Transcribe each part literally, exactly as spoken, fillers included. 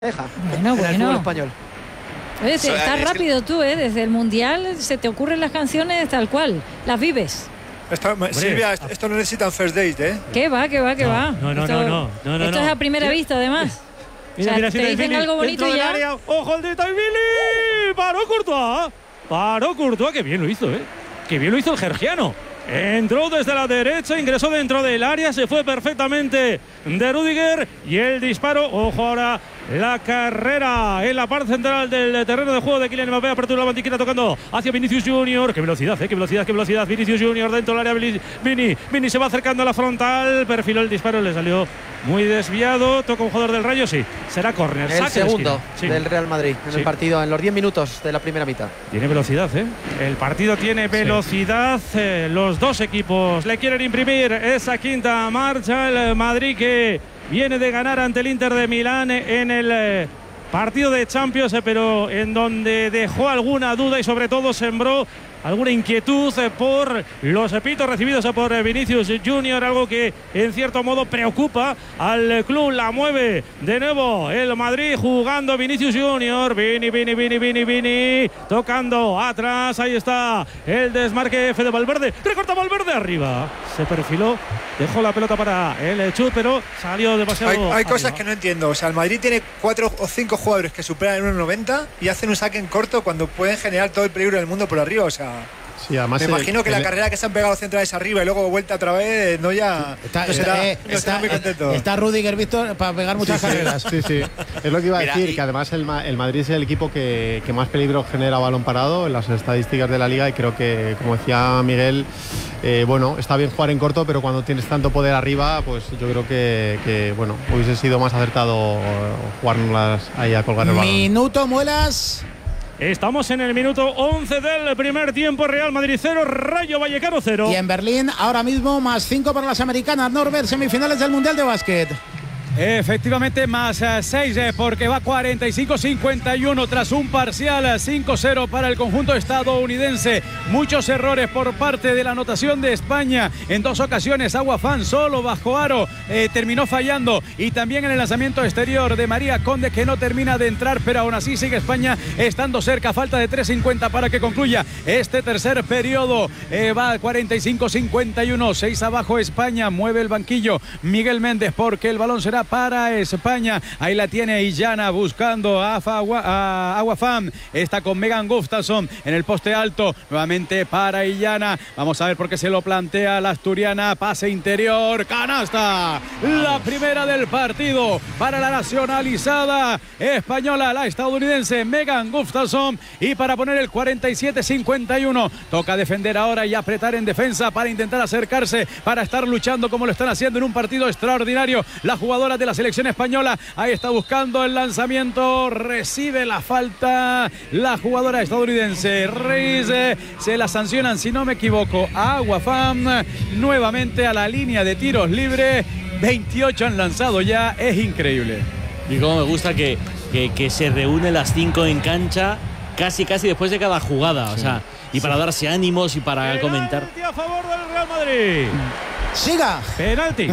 Deja. Bueno, bueno. Español. Oye, te, estás es rápido que... tú, ¿eh? Desde el Mundial se te ocurren las canciones tal cual, las vives. Esto, Silvia, esto no necesitan first date, ¿eh? ¿Qué va, qué va, qué no, va? No, no, esto, no, no, no, no. Esto no. es a primera mira, vista, además. Mira, o sea, mira, te mira, dicen Vini, algo bonito y ya. Área. ¡Ojo el de Vini! ¡Paró Courtois! ¡Paró Courtois! ¡Qué bien lo hizo, eh! ¡Qué bien lo hizo el georgiano! Entró desde la derecha, ingresó dentro del área, se fue perfectamente de Rüdiger y el disparo, ojo ahora, la carrera en la parte central del terreno de juego de Kylian Mbappé, apertura la bandiquera tocando hacia Vinicius Junior, qué velocidad, eh, qué velocidad, qué velocidad, Vinicius Junior dentro del área, Vini, Vini se va acercando a la frontal, perfiló el disparo, le salió muy desviado, toca un jugador del Rayo, sí, será córner. El segundo sí. del Real Madrid en sí. el partido, en los diez minutos de la primera mitad. Tiene velocidad, ¿eh? El partido tiene velocidad, sí. eh, los dos equipos le quieren imprimir esa quinta marcha, el Madrid que viene de ganar ante el Inter de Milán en el eh, partido de Champions, eh, pero en donde dejó alguna duda y sobre todo sembró alguna inquietud por los pitos recibidos por Vinicius Junior, algo que en cierto modo preocupa al club. La mueve de nuevo el Madrid jugando Vinicius Junior, Vini, Vini, Vini, Vini, Vini, tocando atrás, ahí está el desmarque Fede Valverde, recorta Valverde arriba, se perfiló, dejó la pelota para el chut, pero salió demasiado. Hay, hay cosas que no entiendo, o sea, el Madrid tiene cuatro o cinco jugadores que superan el uno noventa y hacen un saque en corto cuando pueden generar todo el peligro del mundo por arriba, o sea. Sí, además me el, imagino que el, la carrera que se han pegado centrales arriba y luego vuelta otra vez, no ya está, no será, eh, no está, será muy contento. Está Rüdiger, Víctor, para pegar muchas sí, carreras. Sí, sí, es lo que iba a Mira, decir, y... que además el, el Madrid es el equipo que, que más peligro genera balón parado en las estadísticas de la Liga y creo que, como decía Miguel, eh, bueno, está bien jugar en corto, pero cuando tienes tanto poder arriba, pues yo creo que, que bueno, hubiese sido más acertado jugarlas ahí a colgar el balón. Minuto, Muelas. Estamos en el minuto once del primer tiempo. Real Madrid cero, Rayo Vallecano cero. Y en Berlín ahora mismo más cinco para las americanas. Norbert, semifinales del Mundial de Básquet. Efectivamente, más seis eh, porque va cuarenta y cinco cincuenta y uno tras un parcial cinco cero para el conjunto estadounidense. Muchos errores por parte de la anotación de España. En dos ocasiones, Aguafán solo bajo aro eh, terminó fallando. Y también en el lanzamiento exterior de María Conde, que no termina de entrar, pero aún así sigue España estando cerca. Falta de tres cincuenta para que concluya este tercer periodo. Eh, va cuarenta y cinco cincuenta y uno, seis abajo España. Mueve el banquillo Miguel Méndez porque el balón será para España. Ahí la tiene Illana buscando a, Fagua, a Aguafam. Está con Megan Gustafsson en el poste alto. Nuevamente para Illana. Vamos a ver por qué se lo plantea la asturiana. Pase interior. Canasta. La primera del partido para la nacionalizada española, la estadounidense Megan Gustafsson. Y para poner el cuarenta y siete cincuenta y uno. Toca defender ahora y apretar en defensa para intentar acercarse, para estar luchando como lo están haciendo en un partido extraordinario. La jugadora de la selección española, ahí está buscando el lanzamiento, recibe la falta la jugadora estadounidense Reis, se la sancionan si no me equivoco a Aguafam, nuevamente a la línea de tiros libre. Veintiocho han lanzado ya, es increíble. Y como me gusta que, que, que se reúnen las cinco en cancha casi casi después de cada jugada, sí. O sea, y sí. Para darse ánimos y para penalti comentar. A favor del Real Madrid. Siga. Penalti.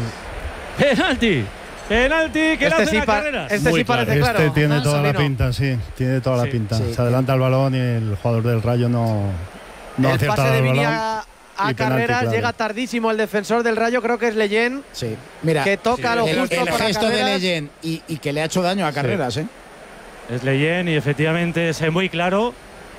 Penalti. Penalti que este le hace sí la carrera. Este Muy sí parece claro. claro. Este tiene ¿no? toda Sabino. la pinta, sí, tiene toda sí, la pinta. sí, se adelanta sí. el balón y el jugador del Rayo no, no el acierta pase de el Vini balón. a, a y carreras, penalti, claro. Llega tardísimo el defensor del Rayo, creo que es Leyen. Sí, mira, que toca sí, lo el, justo el para gesto carreras. de Leyen y, y que le ha hecho daño a carreras, sí. ¿eh? Es Leyen y efectivamente es muy claro.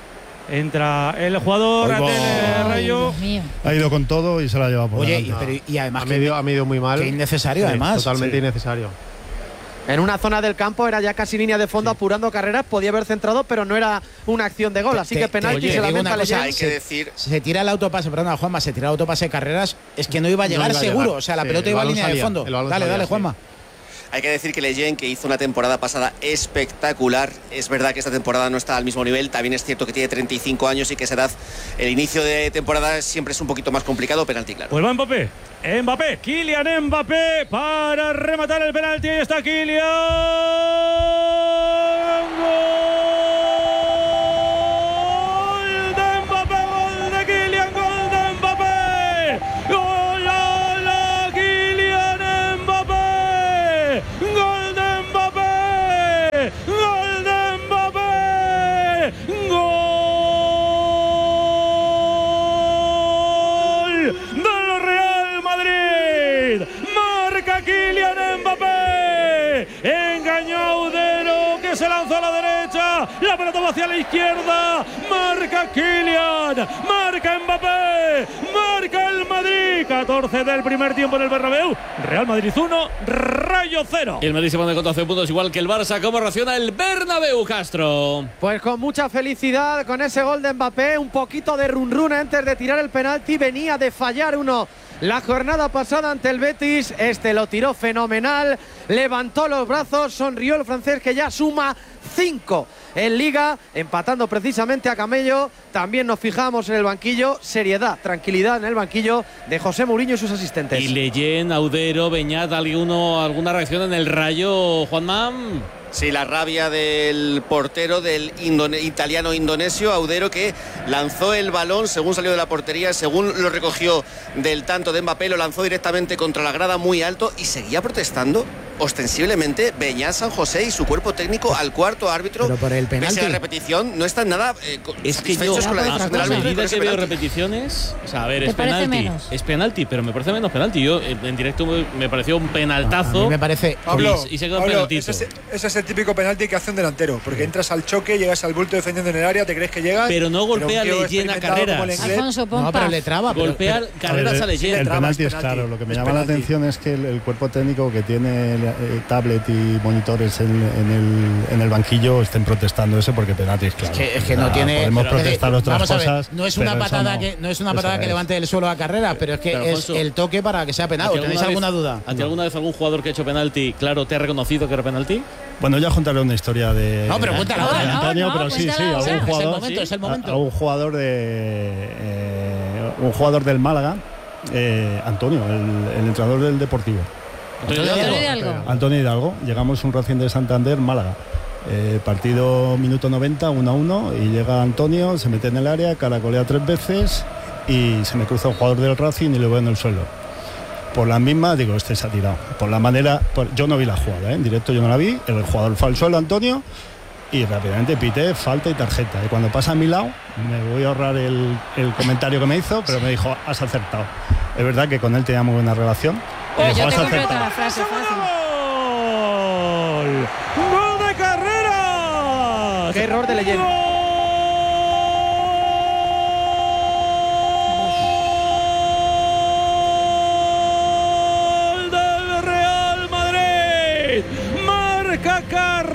Entra el jugador Oigo. del Rayo. Ha ido con todo y se la ha llevado por Oye, delante. y, pero, y además ha que, medido, ha medido muy mal. que innecesario, Sí, además. Totalmente Sí. innecesario. En una zona del campo era ya casi línea de fondo, sí. apurando carreras, podía haber centrado, pero no era una acción de gol, así te, que penalti oye, se la digo meta una cosa, Leyen. Hay que decir. Se tira el autopase, perdona, Juanma, se tira el autopase de carreras, es que no iba a llegar No iba a seguro, llegar. o sea, la Sí, pelota el iba a balón línea de salía, fondo. el balón Dale, salía, dale, sí. Juanma. Hay que decir que Leyen, que hizo una temporada pasada espectacular, es verdad que esta temporada no está al mismo nivel, también es cierto que tiene treinta y cinco años y que esa edad, el inicio de temporada siempre es un poquito más complicado, penalti claro. Pues va Mbappé, Mbappé, Kylian Mbappé para rematar el penalti, ahí está Kylian. engañó a Audero, que se lanzó a la derecha, la pelota va hacia la izquierda, marca Kylian, marca Mbappé, marca el Madrid, catorce del primer tiempo en el Bernabéu, Real Madrid uno, Rayo cero. El Madrid se pone con doce puntos igual que el Barça. ¿Cómo reacciona el Bernabéu, Castro? Pues con mucha felicidad con ese gol de Mbappé, un poquito de run run antes de tirar el penalti, venía de fallar uno la jornada pasada ante el Betis, este lo tiró fenomenal, levantó los brazos, sonrió el francés que ya suma cinco en Liga, empatando precisamente a Camello. También nos fijamos en el banquillo, seriedad, tranquilidad en el banquillo de José Mourinho y sus asistentes. Y Leyen, Audero, Beñat, ¿alguno, alguna reacción en el Rayo, Juanma? Sí, la rabia del portero del indone- italiano-indonesio, Audero, que lanzó el balón según salió de la portería, según lo recogió del tanto de Mbappé, lo lanzó directamente contra la grada muy alto y seguía protestando ostensiblemente Beñat San José y su cuerpo técnico al cuarto árbitro. Pero por el penalti. Pese a la repetición, no están nada eh, es que yo, con la decisión del a árbitro. medida que veo repeticiones, o sea, a ver, es penalti, menos? es penalti, pero me parece menos penalti. Yo en directo me, me pareció un penaltazo. A mí me parece. Pablo, y, y se quedó Pablo, penaltito. ese, es, ese es el típico penalti que hace un delantero, porque entras al choque, llegas al bulto defendiendo en el área, te crees que llegas, pero no golpea, pero le llena carreras. Alfonso, pon No, pero paz. le traba. pero- Golpea pero- carreras a, a ver, Leyen. el traba, penalti es es penalti. claro. Lo que me Es llama la penalti. atención es que el, el cuerpo técnico que tiene eh, tablet y monitores en, en, el, en el banquillo estén protestando eso porque penalti es claro. Es que, es que O sea, no tiene. Podemos pero- protestar otras vamos a ver, cosas. no es una pero eso patada no. que no es una Eso patada que es. levante del suelo a carrera, pero es que Pero, es Alfonso, el toque para que sea ¿A penado. ti ¿Tenéis alguna alguna vez- duda? ¿A ti alguna vez algún jugador que ha hecho penalti, claro, te ha reconocido que era penalti? Bueno, ya contaré una historia de, No, pero cuéntala de ahora. Antonio, No, no, pero sí, sí, cuéntala algún ahora. Es el jugador, momento, es el momento. a, a un jugador de eh, un jugador del Málaga, eh, Antonio, el, el entrenador del Deportivo. Antonio Antonio Hidalgo. Hidalgo. Antonio Hidalgo, llegamos un Racing de Santander, Málaga. Eh, partido minuto noventa, uno a uno, y llega Antonio, se mete en el área, caracolea tres veces y se me cruza un jugador del Racing y le veo en el suelo. Por la misma, digo, este se ha tirado. Por la manera, por- yo no vi la jugada, ¿eh? En directo yo no la vi, el jugador fue al suelo, Antonio, y rápidamente pité, falta y tarjeta. Y cuando pasa a mi lado, me voy a ahorrar el, el comentario que me hizo, pero me dijo, has acertado. Es verdad que con él tenía muy buena relación. Me Yo dijo, has te completo acertado. la frase fácil. ¡Gol! ¡Gol de Carreras! Qué error de Leyen. ¡Gol del Real Madrid! ¡Marca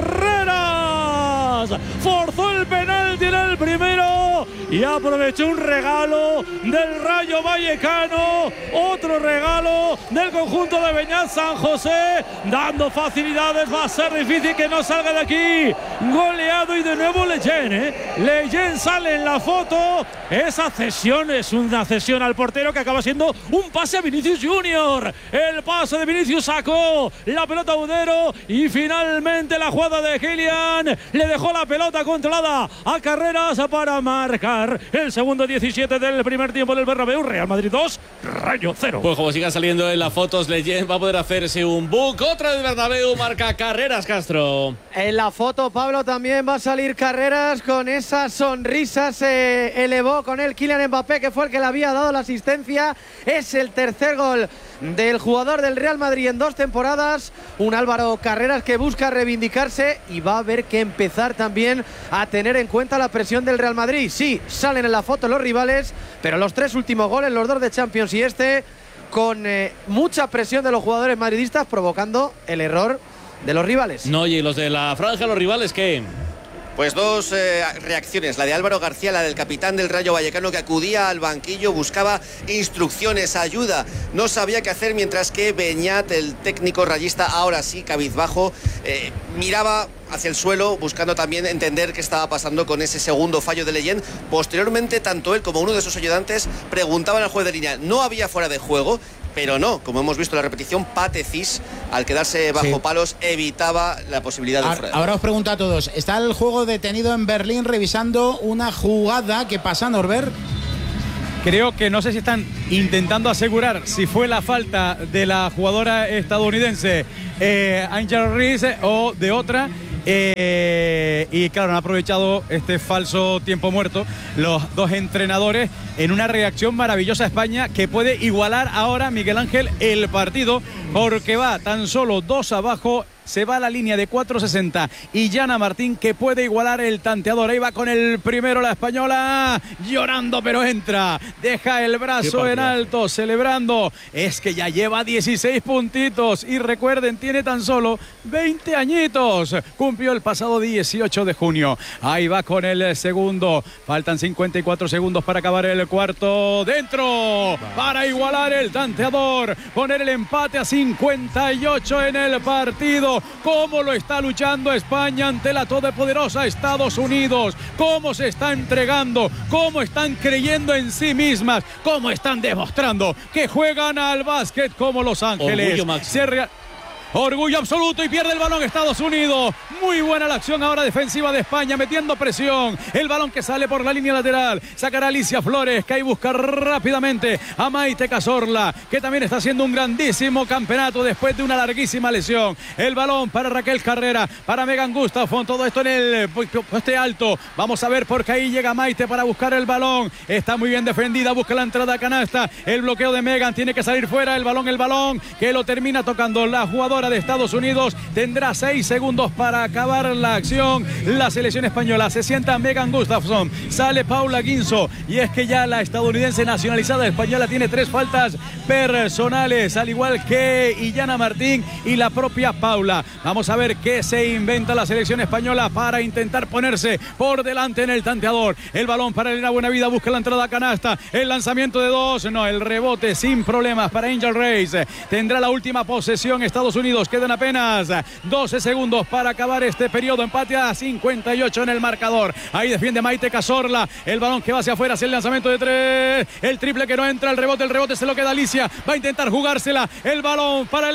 Carreras! Forzó el penalti en el primero y aprovechó un regalo del Rayo Vallecano, otro regalo del conjunto de Beñat San José, dando facilidades. Va a ser difícil que no salga de aquí goleado, y de nuevo Leyen, ¿eh? Leyen sale en la foto. Esa cesión es una cesión al portero que acaba siendo un pase a Vinicius Junior. El pase de Vinicius sacó la pelota a Audero y finalmente la jugada de Kylian le dejó la pelota controlada a Carreras para marcar el segundo diecisiete del primer tiempo del Bernabéu. Real Madrid dos, Rayo cero. Pues como sigan saliendo en las fotos, Leyen va a poder hacerse un book. Otra del Bernabéu, marca Carreras, Castro. En la foto, Pablo, también va a salir Carreras con esa sonrisa. Se elevó con él Kylian Mbappé, que fue el que le había dado la asistencia. Es el tercer gol del jugador del Real Madrid en dos temporadas. Un Álvaro Carreras que busca reivindicarse y va a haber que empezar también a tener en cuenta la presión del Real Madrid. Sí, salen en la foto los rivales, pero los tres últimos goles, los dos de Champions y este, con eh, mucha presión de los jugadores madridistas, provocando el error de los rivales. No, oye, los de la franja, los rivales, ¿qué? Pues dos eh, reacciones, la de Álvaro García, la del capitán del Rayo Vallecano, que acudía al banquillo, buscaba instrucciones, ayuda, no sabía qué hacer, mientras que Beñat, el técnico rayista, ahora sí, cabizbajo, eh, miraba hacia el suelo, buscando también entender qué estaba pasando con ese segundo fallo de Leyen. Posteriormente, tanto él como uno de sus ayudantes preguntaban al juez de línea, no había fuera de juego, pero no, como hemos visto en la repetición, Pate Cis, al quedarse bajo Sí. palos, evitaba la posibilidad de Ahora, fuera de ahora os pregunto a todos, ¿está el juego detenido en Berlín revisando una jugada que pasa, Norbert? Creo que no sé si están intentando asegurar si fue la falta de la jugadora estadounidense eh, Angel Reese o de otra. Eh, y claro, han aprovechado este falso tiempo muerto los dos entrenadores en una reacción maravillosa a España, que puede igualar ahora, Miguel Ángel, el partido, porque va tan solo dos abajo se va a la línea de cuatro sesenta y Yana Martín, que puede igualar el tanteador. Ahí va con el primero la española, llorando pero entra, deja el brazo en alto, celebrando. Es que ya lleva dieciséis puntitos y recuerden, tiene tan solo veinte añitos, cumplió el pasado dieciocho de junio. Ahí va con el segundo, faltan cincuenta y cuatro segundos para acabar el cuarto, dentro, para igualar el tanteador, poner el empate a cincuenta y ocho en el partido. Cómo lo está luchando España ante la todopoderosa Estados Unidos, cómo se está entregando, cómo están creyendo en sí mismas, cómo están demostrando que juegan al básquet como Los Ángeles. Orgullo, Max. Se rea- Orgullo absoluto y pierde el balón Estados Unidos. Muy buena la acción ahora defensiva de España, metiendo presión. El balón que sale por la línea lateral. Sacará Alicia Flores, que ahí busca rápidamente a Maite Cazorla, que también está haciendo un grandísimo campeonato después de una larguísima lesión. El balón para Raquel Carrera, para Megan Gustafson. Todo esto en el poste alto. Vamos a ver por qué ahí llega Maite para buscar el balón. Está muy bien defendida, busca la entrada a canasta. El bloqueo de Megan tiene que salir fuera. El balón, el balón, que lo termina tocando la jugadora de Estados Unidos. Tendrá seis segundos para acabar la acción. La selección española, se sienta Megan Gustafson, sale Paula Guinzo, y es que ya la estadounidense nacionalizada española tiene tres faltas personales, al igual que Illana Martín y la propia Paula. Vamos a ver qué se inventa la selección española para intentar ponerse por delante en el tanteador. El balón para Elena Buenavida, busca la entrada a canasta, el lanzamiento de dos, no, el rebote sin problemas para Angel Reyes. Tendrá la última posesión Estados Unidos. Quedan apenas doce segundos para acabar este periodo. Empate a cincuenta y ocho en el marcador. Ahí defiende Maite Cazorla. El balón que va hacia afuera, hacia el lanzamiento de tres. El triple que no entra, el rebote, el rebote se lo queda Alicia. Va a intentar jugársela. El balón para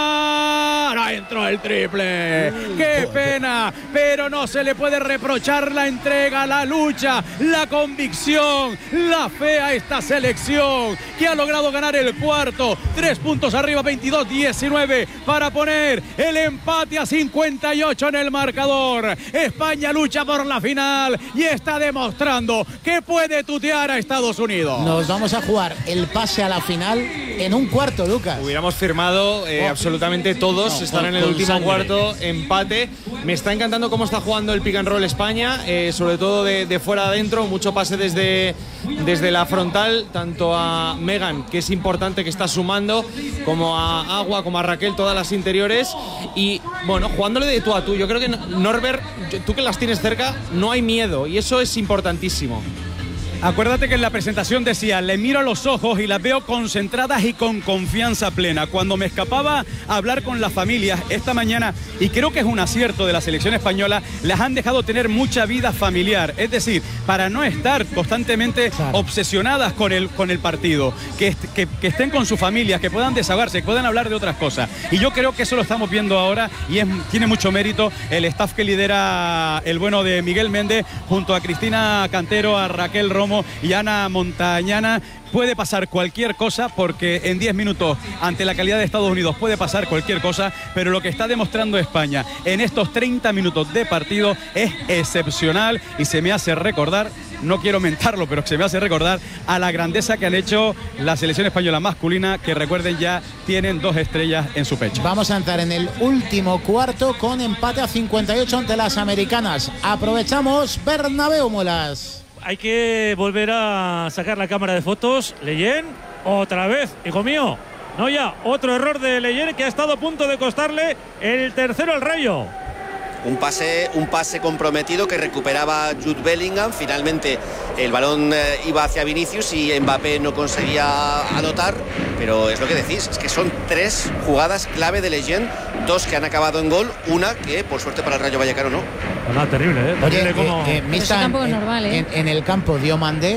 Elena. No entró el triple. Qué pena. Pero no se le puede reprochar la entrega, la lucha, la convicción, la fe a esta selección que ha logrado ganar el cuarto. Tres puntos arriba, veintidós diecinueve para poner el empate a cincuenta y ocho en el marcador. España lucha por la final y está demostrando que puede tutear a Estados Unidos. Nos vamos a jugar el pase a la final en un cuarto, Lucas. Hubiéramos firmado eh, oh. absolutamente todos, no, están con, en el último sangre. cuarto, empate. Me está encantando cómo está jugando el pick and roll España, eh, sobre todo de, de fuera adentro, mucho pase desde, desde la frontal, tanto a Megan, que es importante, que está sumando, como a Agua, como a Raquel, todas las interiores, y bueno, jugándole de tú a tú. Yo creo que Norbert, tú que las tienes cerca, no hay miedo, y eso es importantísimo. Acuérdate que en la presentación decía, le miro a los ojos y las veo concentradas y con confianza plena. Cuando me escapaba a hablar con las familias esta mañana, y creo que es un acierto de la selección española, las han dejado tener mucha vida familiar. Es decir, para no estar constantemente claro. obsesionadas con el, con el partido, que, que, que estén con sus familias, que puedan desahogarse, que puedan hablar de otras cosas. Y yo creo que eso lo estamos viendo ahora, y es, tiene mucho mérito el staff que lidera el bueno de Miguel Méndez, junto a Cristina Cantero, a Raquel Romo y Ana Montañana. Puede pasar cualquier cosa, porque en diez minutos ante la calidad de Estados Unidos puede pasar cualquier cosa, pero lo que está demostrando España en estos treinta minutos de partido es excepcional, y se me hace recordar, no quiero mentarlo, pero se me hace recordar a la grandeza que han hecho la selección española masculina, que recuerden ya tienen dos estrellas en su pecho. Vamos a entrar en el último cuarto con empate a cincuenta y ocho ante las americanas. Aprovechamos Bernabéu, Muelas. Hay que volver a sacar la cámara de fotos. Leyen, otra vez, hijo mío. No, ya, otro error de Leyen, que ha estado a punto de costarle el tercero al Rayo. Un pase, un pase comprometido que recuperaba Jude Bellingham. Finalmente el balón eh, iba hacia Vinicius y Mbappé no conseguía anotar. Pero es lo que decís, es que son tres jugadas clave de Leyen, dos que han acabado en gol, una que por suerte para el Rayo Vallecano no. No, terrible, ¿eh? Terrible. Oye, como... eh, eh, Mista, tampoco en, es normal, ¿eh? En, en el campo Diomandé.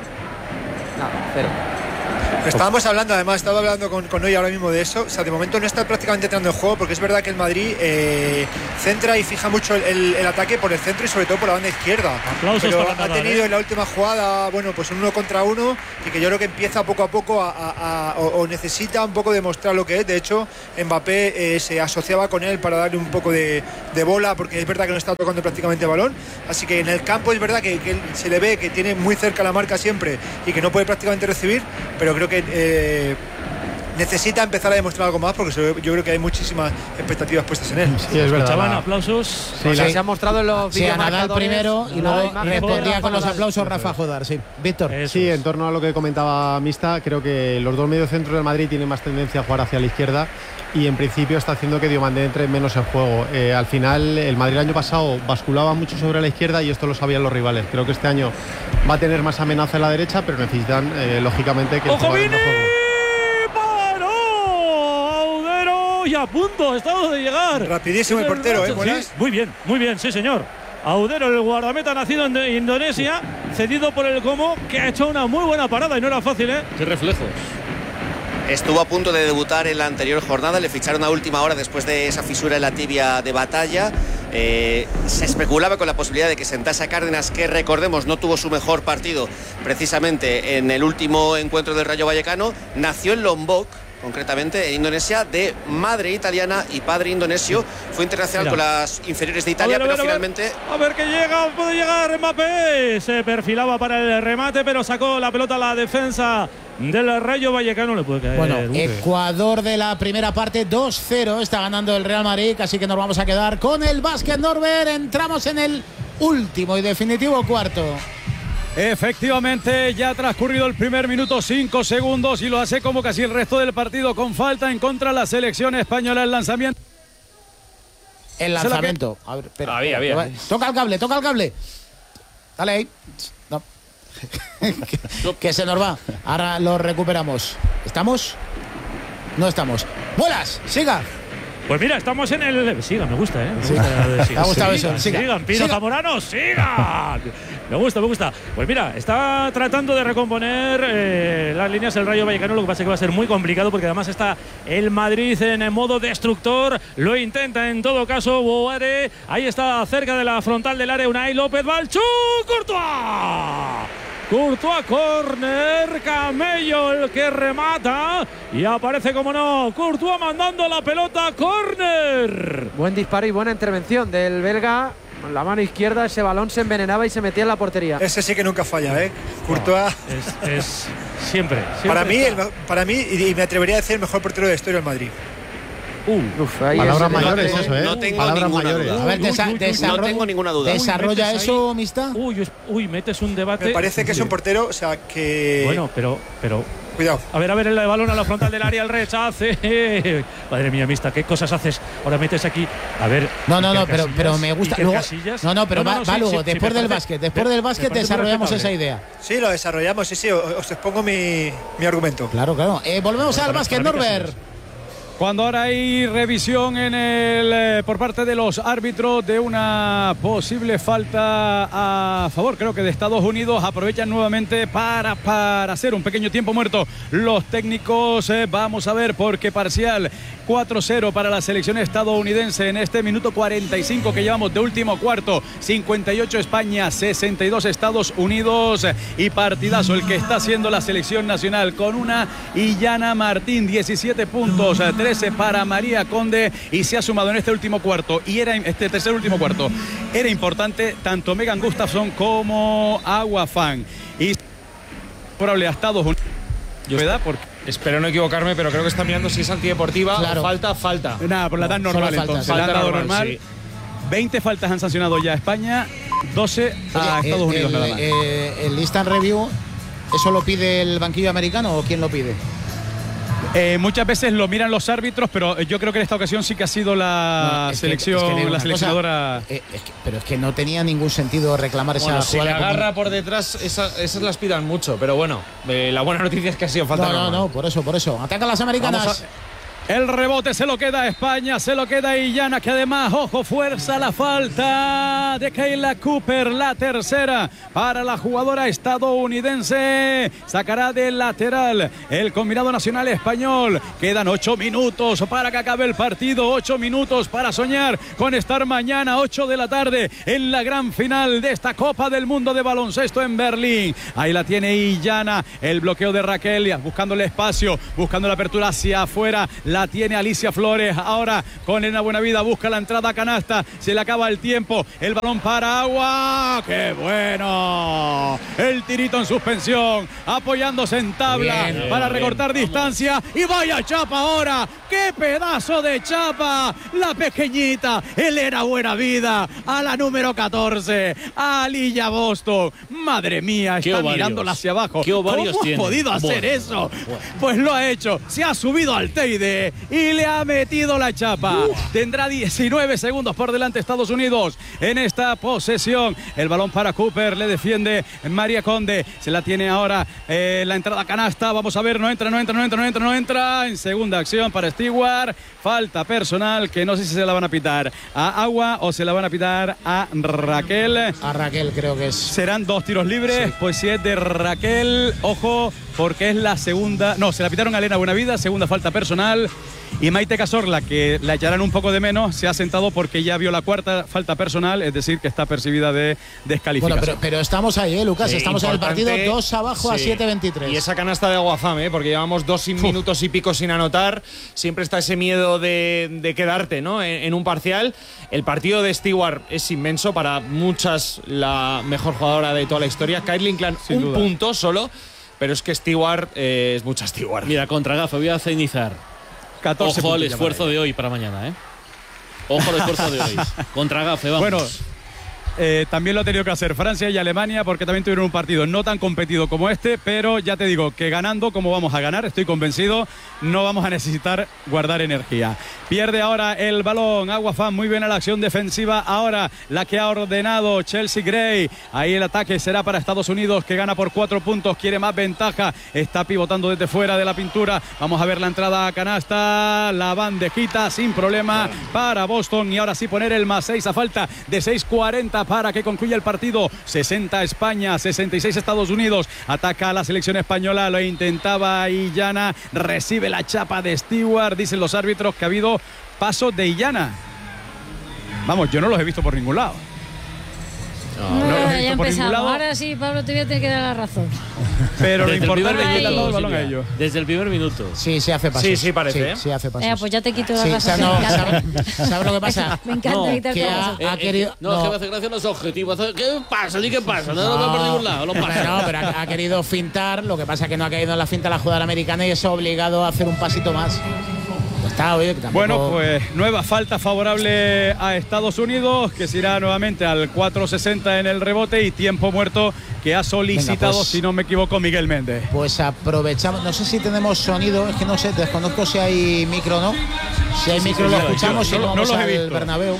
No, cero. Estábamos hablando, además, estaba hablando con, con hoy ahora mismo de eso. O sea, de momento no está prácticamente entrando en juego, porque es verdad que el Madrid eh, centra y fija mucho el, el, el ataque por el centro y sobre todo por la banda izquierda. Aplausos. Pero para ha Nadal, tenido ¿eh? en la última jugada, bueno, pues un uno contra uno, y que yo creo que empieza poco a poco a, a, a o, o necesita un poco demostrar lo que es. De hecho, Mbappé eh, se asociaba con él para darle un poco de, de bola, porque es verdad que no está tocando prácticamente el balón. Así que en el campo es verdad que, que se le ve que tiene muy cerca la marca siempre y que no puede prácticamente recibir, pero creo que eh, necesita empezar a demostrar algo más porque yo creo que hay muchísimas expectativas puestas en él. Sí, es verdad. Echaban aplausos. Sí, o sea, sí. se ha mostrado en los sí, a Nadal primero y luego no, respondía con los aplausos Rafa Jodar. Sí, Víctor. Sí, en torno a lo que comentaba Mista, creo que los dos mediocentros del Madrid tienen más tendencia a jugar hacia la izquierda y en principio está haciendo que Diomandé entre menos en juego. Eh, al final, el Madrid el año pasado basculaba mucho sobre la izquierda y esto lo sabían los rivales. Creo que este año va a tener más amenaza en la derecha, pero necesitan, eh, lógicamente, que el jugador no juegue. Y a punto, ha estado de llegar. Rapidísimo el portero, ¿eh? Sí, muy bien, muy bien, sí señor. Audero, el guardameta nacido en Indonesia, cedido por el Como, que ha hecho una muy buena parada y no era fácil, ¿eh? Qué reflejos. Estuvo a punto de debutar en la anterior jornada, le ficharon a última hora después de esa fisura en la tibia de Batalla. Eh, se especulaba con la posibilidad de que sentase a Cárdenas, que recordemos no tuvo su mejor partido precisamente en el último encuentro del Rayo Vallecano. Nació en Lombok, concretamente en Indonesia, de madre italiana y padre indonesio. Fue internacional Mira. con las inferiores de Italia, a ver, pero a ver, finalmente... A ver que llega, puede llegar Mbappé. Se perfilaba para el remate, pero sacó la pelota a la defensa del Rayo Vallecano. Le puede caer. Bueno, Ecuador de la primera parte, dos cero. Está ganando el Real Madrid, así que nos vamos a quedar con el básquet, Norbert. Entramos en el último y definitivo cuarto. Efectivamente, ya ha transcurrido el primer minuto, cinco segundos, y lo hace como casi el resto del partido, con falta en contra de la selección española. El lanzamiento. El lanzamiento. A ver, espera, había, espera, había. Toca el cable, toca el cable. Dale ahí. No. que, que se nos va. Ahora lo recuperamos. ¿Estamos? No estamos. ¡Vuelas! ¡Siga! Pues mira, estamos en el... Sigan, me gusta, ¿eh? Me sí. gusta de sigan, me ha gustado sigan, eso. Sigan, sigan Pino sigan. Zamorano, sigan. Me gusta, me gusta. Pues mira, está tratando de recomponer eh, las líneas el Rayo Vallecano. Lo que pasa es que va a ser muy complicado porque además está el Madrid en modo destructor. Lo intenta en todo caso Boare. Ahí está cerca de la frontal del área Unai López. Balchú, Courtois. Courtois, córner, Camello el que remata y aparece como no, Courtois mandando la pelota, córner. Buen disparo y buena intervención del belga. Con la mano izquierda ese balón se envenenaba y se metía en la portería. Ese sí que nunca falla, ¿eh? Courtois. No, es, es siempre, siempre. Para mí, el, para mí, y me atrevería a decir, el mejor portero de la historia del Madrid. Uh, Uf, ahí palabras mayores, no, eso, ¿eh? No tengo palabras ninguna mayores. duda. A ver, desa uy, uy, uy, no tengo ninguna duda. ¿Desarrolla eso, Mista? Uy, uy, metes un debate. Me parece que es un portero, o sea, que... Bueno, pero... pero cuidado. A ver, a ver, el balón a la frontal del área, el rechace. Madre mía, Mista, ¿qué cosas haces? Ahora metes aquí. A ver. No, no, no, pero, pero me gusta. Luego, no, no, pero no, no, va, sí, va luego, sí, después sí, del básquet. Después del básquet desarrollamos esa idea. Sí, lo desarrollamos, sí, sí. Os expongo mi, mi argumento. Claro, claro. Eh, volvemos al básquet, Norbert. Cuando ahora hay revisión en el eh, por parte de los árbitros de una posible falta a favor, creo que de Estados Unidos, aprovechan nuevamente para, para hacer un pequeño tiempo muerto los técnicos. Eh, vamos a ver, porque parcial cuatro cero para la selección estadounidense en este minuto cuarenta y cinco que llevamos de último cuarto. cincuenta y ocho España, sesenta y dos Estados Unidos, y partidazo el que está haciendo la selección nacional con una Illana Martín, diecisiete puntos, trece para María Conde, y se ha sumado en este último cuarto, y era este tercer último cuarto, era importante tanto Megan Gustafson como Agua Fan. Y probable a Estados Unidos. ¿Verdad? Porque espero no equivocarme, pero creo que está mirando si es antideportiva, claro. o falta, falta. Nada, por la edad no, normal, entonces. La edad normal. normal. Sí. veinte faltas han sancionado ya a España, doce a Oye, Estados el, Unidos el, nada más. Eh, el instant review, ¿eso lo pide el banquillo americano o quién lo pide? Eh, muchas veces lo miran los árbitros, pero yo creo que en esta ocasión sí que ha sido la no, es selección, que, es que la seleccionadora. Cosa, eh, es que, pero es que no tenía ningún sentido reclamar esa bueno, jugada. Si la agarra por detrás, esa, esas las pidan mucho, pero bueno, eh, la buena noticia es que ha sido falta. No, normal. no, no, por eso, por eso. Atacan las americanas. El rebote se lo queda a España, se lo queda a Illana, que además, ojo, fuerza la falta de Kayla Cooper, la tercera para la jugadora estadounidense. Sacará del lateral el combinado nacional español. Quedan ocho minutos para que acabe el partido, ocho minutos para soñar con estar mañana, ocho de la tarde, en la gran final de esta Copa del Mundo de baloncesto en Berlín. Ahí la tiene Illana, el bloqueo de Raquel, buscando el espacio, buscando la apertura hacia afuera. la tiene Alicia Flores. Ahora con Elena Buenavida busca la entrada a canasta. Se le acaba el tiempo. El balón para Agua. ¡Qué bueno! El tirito en suspensión. Apoyándose en tabla bien, para bien, recortar bien, distancia. Vamos. Y vaya chapa ahora. ¡Qué pedazo de chapa! La pequeñita Elena Buenavida a la número catorce. A Aliyah Boston. Madre mía, está mirándola hacia abajo. ¿Qué ovarios ¿Cómo tiene? ha podido hacer bueno, eso? Bueno. Pues lo ha hecho. Se ha subido al Teide y le ha metido la chapa. Uh. Tendrá diecinueve segundos por delante Estados Unidos en esta posesión. El balón para Cooper. Le defiende María Conde. Se la tiene ahora eh, la entrada a canasta. Vamos a ver. No entra, no entra, no entra, no entra, no entra. En segunda acción para Stewart. Falta personal que no sé si se la van a pitar a Agua o se la van a pitar a Raquel. A Raquel creo que es. Serán dos tiros libres. Sí. Pues si es de Raquel, ojo, porque es la segunda. No, se la pitaron a Elena Buenavida, segunda falta personal. Y Maite Cazorla, que la echarán un poco de menos, se ha sentado porque ya vio la cuarta falta personal, es decir, que está percibida de descalificación. Bueno, pero, pero estamos ahí, ¿eh, Lucas? Sí, estamos en el partido dos abajo sí. a siete veintitrés. Y esa canasta de Aguafam, ¿eh? Porque llevamos dos Uf. minutos y pico sin anotar. Siempre está ese miedo de, de quedarte, ¿no? En, en un parcial. El partido de Stewart es inmenso, para muchas la mejor jugadora de toda la historia. Kaitlyn Klein, Sin un duda. punto solo, pero es que Stewart eh, es mucha Stewart. Mira, contra Gafe, voy a cenizar. Ojo al esfuerzo de hoy para mañana, ¿eh? Ojo al esfuerzo de hoy. Contra Gafe, vamos. Bueno, eh, también lo ha tenido que hacer Francia y Alemania, porque también tuvieron un partido no tan competido como este, pero ya te digo que ganando como vamos a ganar, estoy convencido, no vamos a necesitar guardar energía. Pierde ahora el balón Aguafam, muy bien a la acción defensiva. Ahora la que ha ordenado Chelsea Gray. Ahí el ataque será para Estados Unidos, que gana por cuatro puntos, quiere más ventaja, está pivotando desde fuera de la pintura. Vamos a ver la entrada a canasta, la bandejita sin problema para Boston, y ahora sí poner el más seis a falta de seis cuarenta para que concluya el partido. Sesenta España, sesenta y seis Estados Unidos. Ataca a la selección española, lo intentaba Illana, recibe la chapa de Stewart. Dicen los árbitros que ha habido paso de Illana. Vamos, yo no los he visto por ningún lado. No, no, no ya empezamos. Ahora sí, Pablo, te voy a tener que dar la razón. Pero lo importante es que todo el balón a ellos. Desde el primer minuto. Sí, se hace pasos. Sí, sí, parece. Sí, sí hace pasos. Eh, pues ya te quito la sí, razón. No, ¿sabes, ¿Sabes lo que pasa? Me encanta no, quitar que ha, ha, ha querido, no, no, es que me hace gracia los objetivos. ¿Qué pasa? ¿Ni qué pasa? No, no, no, por ningún lado. No, pasa. no pero ha, ha querido fintar. Lo que pasa es que no ha caído en la finta la jugada americana y eso ha obligado a hacer un pasito más. Está, oye, tampoco... Bueno, pues nueva falta favorable a Estados Unidos, que se irá nuevamente al cuatro sesenta en el rebote, y tiempo muerto que ha solicitado, Venga, pues, si no me equivoco, Miguel Méndez. Pues aprovechamos, no sé si tenemos sonido, es que no sé, desconozco si hay micro o no. Si hay sí, micro sí, lo sí, escuchamos, si no, no vamos no los al he visto. Bernabéu.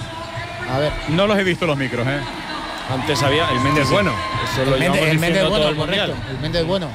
A ver. No los he visto los micros, ¿eh? Antes había el Méndez bueno. Eso lo el Méndez, el Méndez bueno, el correcto. El Méndez bueno.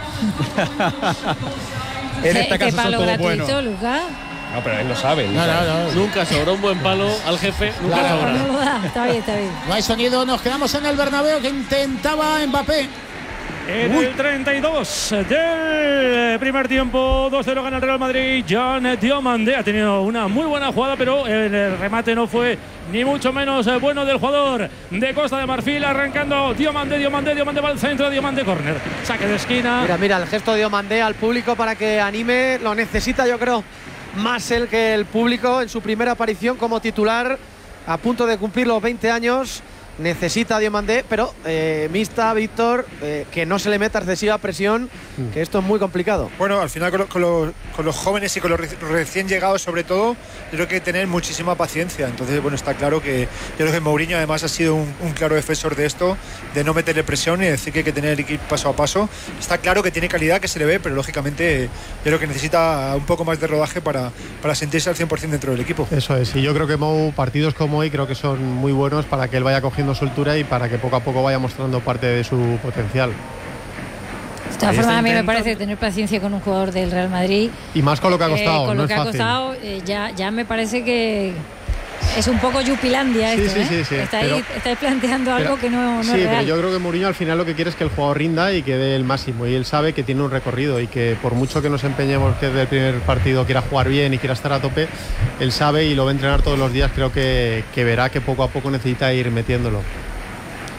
En esta casa son todos buenos. Lucas? No, pero él lo sabe. No, no, no. Nunca sobró un buen palo al jefe. Nunca claro, sobra. No lo da. Está bien, está bien. No hay sonido. Nos quedamos en el Bernabéu, que intentaba Mbappé. En Uy. el treinta y dos del primer tiempo, dos cero gana el Real Madrid. John Diomande ha tenido una muy buena jugada, pero el remate no fue ni mucho menos bueno del jugador de Costa de Marfil. Arrancando Diomande, Diomande, Diomande va al centro, Diomande córner, saque de esquina. Mira, mira el gesto de Diomande al público para que anime. Lo necesita, yo creo, más él que el público en su primera aparición como titular, a punto de cumplir los veinte años. Necesita Diomandé, pero eh, mixta, Víctor, eh, que no se le meta excesiva presión, que esto es muy complicado. Bueno, al final con, lo, con, los, con los jóvenes y con los recién llegados sobre todo, creo que hay que tener muchísima paciencia. Entonces, bueno, está claro que yo creo que Mourinho además ha sido un, un claro defensor de esto, de no meterle presión y decir que hay que tener el equipo paso a paso. Está claro que tiene calidad, que se le ve, pero lógicamente yo creo que necesita un poco más de rodaje para, para sentirse al cien por cien dentro del equipo. Eso es, y yo creo que Mou, partidos como hoy creo que son muy buenos para que él vaya cogiendo soltura y para que poco a poco vaya mostrando parte de su potencial. De todas formas, a mí me parece tener paciencia con un jugador del Real Madrid. Y más con lo que ha costado. Eh, con no lo que es ha fácil. costado, eh, ya, ya me parece que es un poco Yupilandia sí, esto, sí, ¿eh? sí, sí, estáis, pero, estáis planteando pero, algo que no, no sí, es real. pero yo creo que Mourinho al final lo que quiere es que el jugador rinda y que dé el máximo, y él sabe que tiene un recorrido y que por mucho que nos empeñemos que desde el primer partido quiera jugar bien y quiera estar a tope, él sabe y lo va a entrenar todos los días. Creo que, que verá que poco a poco necesita ir metiéndolo.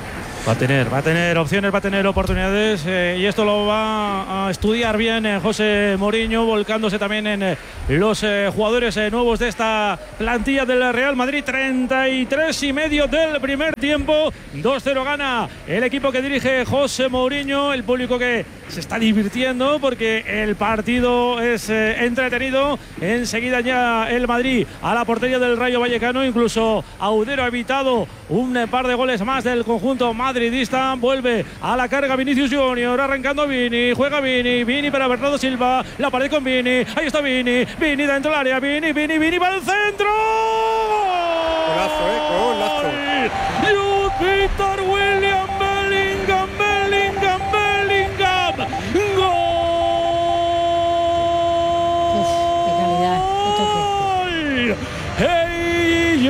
Va a tener, va a tener opciones, va a tener oportunidades eh, y esto lo va a estudiar bien eh, José Mourinho, volcándose también en eh, los eh, jugadores eh, nuevos de esta plantilla del Real Madrid. Treinta y tres y medio del primer tiempo, dos cero gana el equipo que dirige José Mourinho, el público que se está divirtiendo porque el partido es eh, entretenido. Enseguida ya el Madrid a la portería del Rayo Vallecano, incluso Audero ha evitado un eh, par de goles más del conjunto madridista. Vuelve a la carga Vinicius Junior, arrancando Vini, juega Vini, Vini para Bernardo Silva, la pared con Vini, ahí está Vini, Vini dentro del área, Vini, Vini, Vini para el centro. Golazo, eh, golazo. Jude Victor William Bellingham, Bellingham, Bellingham, gol. Uf, qué calidad, qué toque. Hey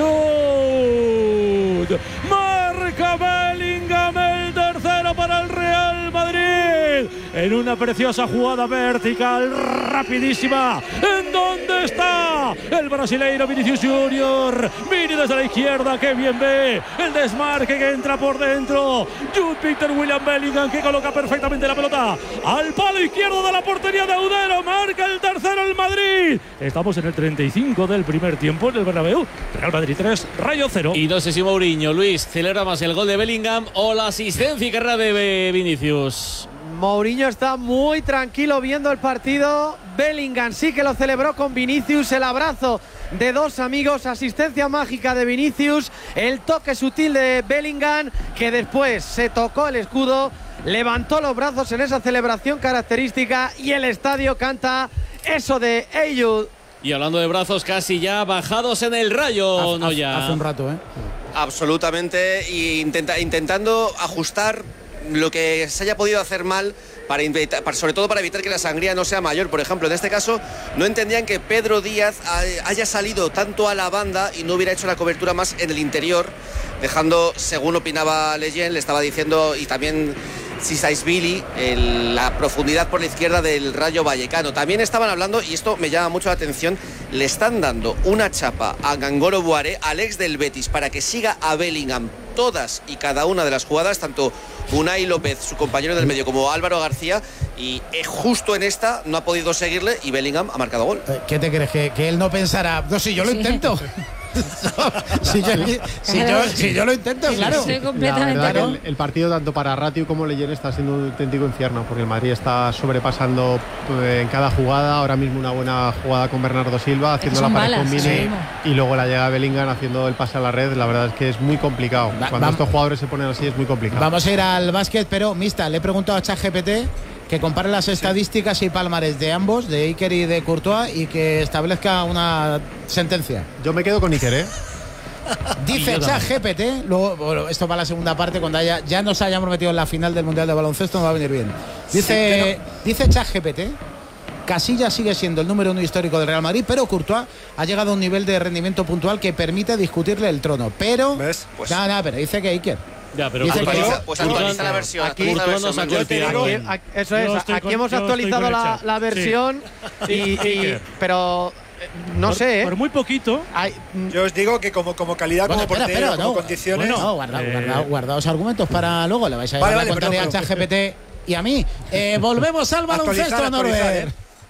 Jude, marca Bellingham el tercero para el Real Madrid en una preciosa jugada vertical rapidísima. ¿En dónde está el brasileiro Vinicius Junior? Vini desde la izquierda, que bien ve el desmarque que entra por dentro. Jude Victor William Bellingham, que coloca perfectamente la pelota al palo izquierdo de la portería de Audero. Marca el tercero el Madrid. Estamos en el treinta y cinco del primer tiempo en el Bernabéu. Real Madrid tres, Rayo cero. Y no sé si Mourinho, Luis, celebra más el gol de Bellingham o la asistencia y carrera de Vinicius. Mourinho está muy tranquilo viendo el partido. Bellingham sí que lo celebró con Vinicius, el abrazo de dos amigos, asistencia mágica de Vinicius, el toque sutil de Bellingham, que después se tocó el escudo, levantó los brazos en esa celebración característica y el estadio canta eso de Hey Jude. Y hablando de brazos, casi ya bajados en el Rayo, hace, no ya. Hace un rato, ¿eh? Absolutamente, y intenta, intentando ajustar lo que se haya podido hacer mal, para, para sobre todo para evitar que la sangría no sea mayor. Por ejemplo, en este caso no entendían que Pedro Díaz haya salido tanto a la banda y no hubiera hecho la cobertura más en el interior, dejando, según opinaba Leyen, le estaba diciendo, y también Sisaisvili, la profundidad por la izquierda del Rayo Vallecano. También estaban hablando, y esto me llama mucho la atención, le están dando una chapa a Gangolo Buare, al ex del Betis, para que siga a Bellingham todas y cada una de las jugadas, tanto Unai López, su compañero del medio, como Álvaro García, y eh, justo en esta no ha podido seguirle y Bellingham ha marcado gol. ¿Qué te crees? ¿Que, que él no pensará? No, si yo lo sí. intento. si, yo, si, yo, si yo lo intento, claro. Estoy completamente la verdad que el, el partido tanto para Ratiu como Leyen está siendo un auténtico infierno, porque el Madrid está sobrepasando en cada jugada. Ahora mismo una buena jugada con Bernardo Silva, haciendo la pared con Vini, sí. y luego la llega Bellingham haciendo el pase a la red. La verdad es que es muy complicado. Va, Cuando vamos, estos jugadores se ponen así es muy complicado. Vamos a ir al básquet, pero Mista, le he preguntado a ChatGPT que compare las estadísticas sí. y palmares de ambos, de Iker y de Courtois, y que establezca una sentencia. Yo me quedo con Iker, ¿eh? Dice ChatGPT, luego bueno, esto para la segunda parte, cuando haya, ya nos hayamos metido en la final del Mundial de Baloncesto, nos va a venir bien. Dice, sí, pero... dice ChatGPT, Casillas sigue siendo el número uno histórico del Real Madrid, pero Courtois ha llegado a un nivel de rendimiento puntual que permite discutirle el trono. Pero, ¿ves? Pues... nada, nada, pero dice que Iker. Ya, pero dice actualiza, pues actualiza la versión. Aquí, aquí, la versión yo te digo, aquí, eso es, aquí con, hemos actualizado la, la versión, sí. y, y, pero no por, sé, ¿eh? Por muy poquito. Hay, yo os digo que como, como calidad, bueno, como espera, portero, espera, como no, condiciones. Bueno, no, guarda, eh, guarda, guardaos argumentos para luego. Le vais a vale, llevar vale, la contraria a ChatGPT y a mí. Eh, volvemos al baloncesto, Norbert.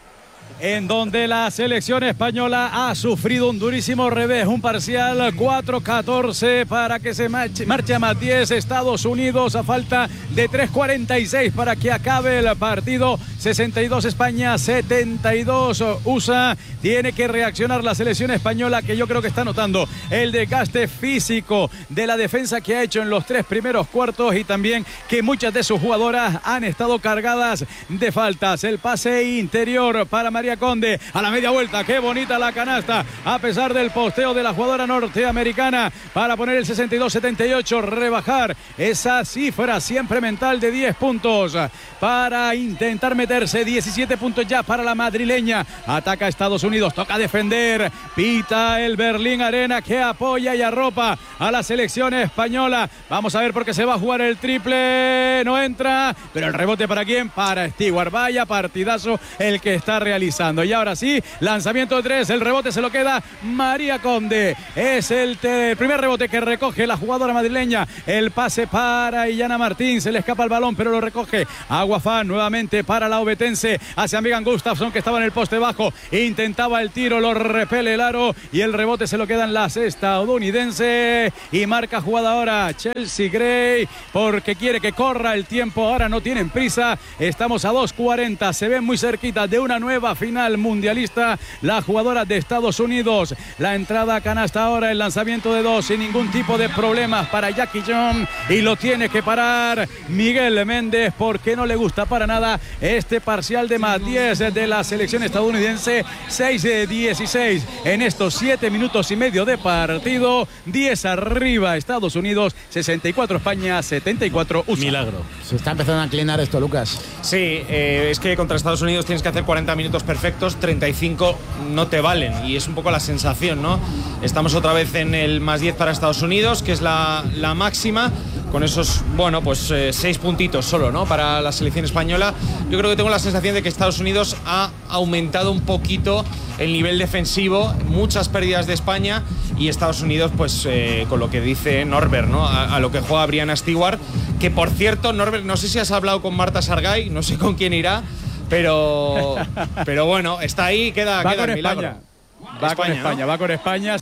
En donde la selección española ha sufrido un durísimo revés, un parcial cuatro catorce para que se marche, marche a más diez Estados Unidos a falta de tres cuarenta y seis para que acabe el partido. Sesenta y dos España, setenta y dos U S A. Tiene que reaccionar la selección española, que yo creo que está notando el desgaste físico de la defensa que ha hecho en los tres primeros cuartos, y también que muchas de sus jugadoras han estado cargadas de faltas. El pase interior para María Conde a la media vuelta, qué bonita la canasta, a pesar del posteo de la jugadora norteamericana, para poner el sesenta y dos setenta y ocho, rebajar esa cifra siempre mental de diez puntos para intentar meterse. Diecisiete puntos ya para la madrileña. Ataca Estados Unidos, toca defender, pita el Berlín Arena, que apoya y arropa a la selección española. Vamos a ver, porque se va a jugar el triple, no entra, pero el rebote ¿para quién? Para Stewart. Vaya partidazo el que está realizando pisando. Y ahora sí, lanzamiento de tres, el rebote se lo queda María Conde. Es el, te, el primer rebote que recoge la jugadora madrileña. El pase para Illana Martín, se le escapa el balón, pero lo recoge Aguafán nuevamente para la obetense hacia Megan Gustafson, que estaba en el poste bajo. Intentaba el tiro, lo repele el aro y el rebote se lo queda en las estadounidense. Y marca jugada ahora Chelsea Gray, porque quiere que corra el tiempo. Ahora no tienen prisa. Estamos a dos cuarenta. Se ven muy cerquita de una nueva final mundialista. La jugadora de Estados Unidos. La entrada a canasta ahora, el lanzamiento de dos sin ningún tipo de problemas para Jackie John. Y lo tiene que parar Miguel Méndez, porque no le gusta para nada este parcial de más diez de la selección estadounidense. seis de dieciséis en estos siete minutos y medio de partido. diez arriba Estados Unidos, sesenta y cuatro España, setenta y cuatro U S A. Milagro. Se está empezando a inclinar esto, Lucas. Sí, eh, es que contra Estados Unidos tienes que hacer cuarenta minutos perfectos, treinta y cinco no te valen, y es un poco la sensación, ¿no? Estamos otra vez en el más diez para Estados Unidos, que es la, la máxima, con esos, bueno, pues eh, seis puntitos solo, ¿no? Para la selección española. Yo creo que tengo la sensación de que Estados Unidos ha aumentado un poquito el nivel defensivo, muchas pérdidas de España, y Estados Unidos, pues eh, con lo que dice Norbert, ¿no? A, a lo que juega Brianna Stewart, que por cierto, Norbert, no sé si has hablado con Marta Sargay, no sé con quién irá, pero pero bueno, está ahí, queda, va queda con el milagro. España. Va España, con España, ¿no? va con España.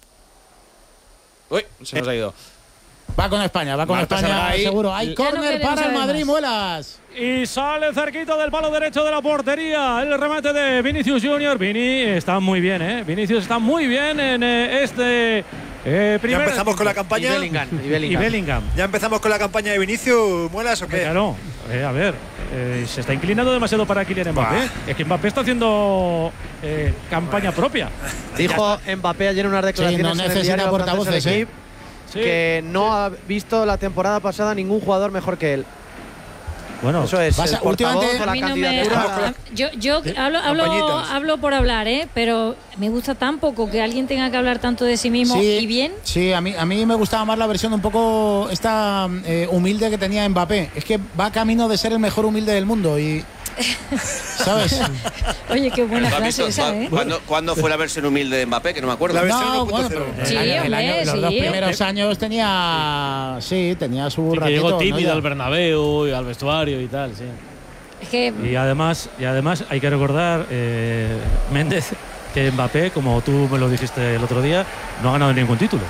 Uy, se nos ha ido. Va con España, va con Marta España, Sargay. seguro. Hay córner no para el Madrid, más. Muelas. Y sale cerquita del palo derecho de la portería el remate de Vinicius Junior. Vini está muy bien, ¿eh? Vinicius está muy bien en eh, este eh, primer... Ya empezamos con la campaña. Y Bellingham, y Bellingham. Y Bellingham. Ya empezamos con la campaña de Vinicius, ¿Muelas o qué? Claro, eh, a ver, eh, se está inclinando demasiado para Kylian Mbappé. Bah. Es que Mbappé está haciendo eh, campaña bah. propia. Dijo Mbappé ayer en unas declaraciones sí, no en el diario portavoces, francés, ¿eh? sí. que no ha visto la temporada pasada ningún jugador mejor que él. Bueno, eso es. Pasa, el últimamente a mí no me, a, yo yo ¿Sí? hablo, hablo, hablo por hablar, ¿eh? Pero me gusta tan poco que alguien tenga que hablar tanto de sí mismo sí, y bien. Sí, a mí, a mí me gustaba más la versión un poco esta eh, humilde que tenía Mbappé. Es que va camino de ser el mejor humilde del mundo y... ¿Sabes? Oye, qué buena frase visto, esa, ¿eh? ¿cuándo, ¿Cuándo fue la versión humilde de Mbappé? Que no me acuerdo. La versión no, uno punto bueno, cero. pero Sí, el año, el año, hombre, los sí. dos primeros años tenía... Sí, tenía su Sí, que ratito. llegó tímido ¿no? al Bernabéu y al vestuario y tal, sí. Es que y además, y además hay que recordar, eh, Méndez, que Mbappé, como tú me lo dijiste el otro día, no ha ganado ningún título.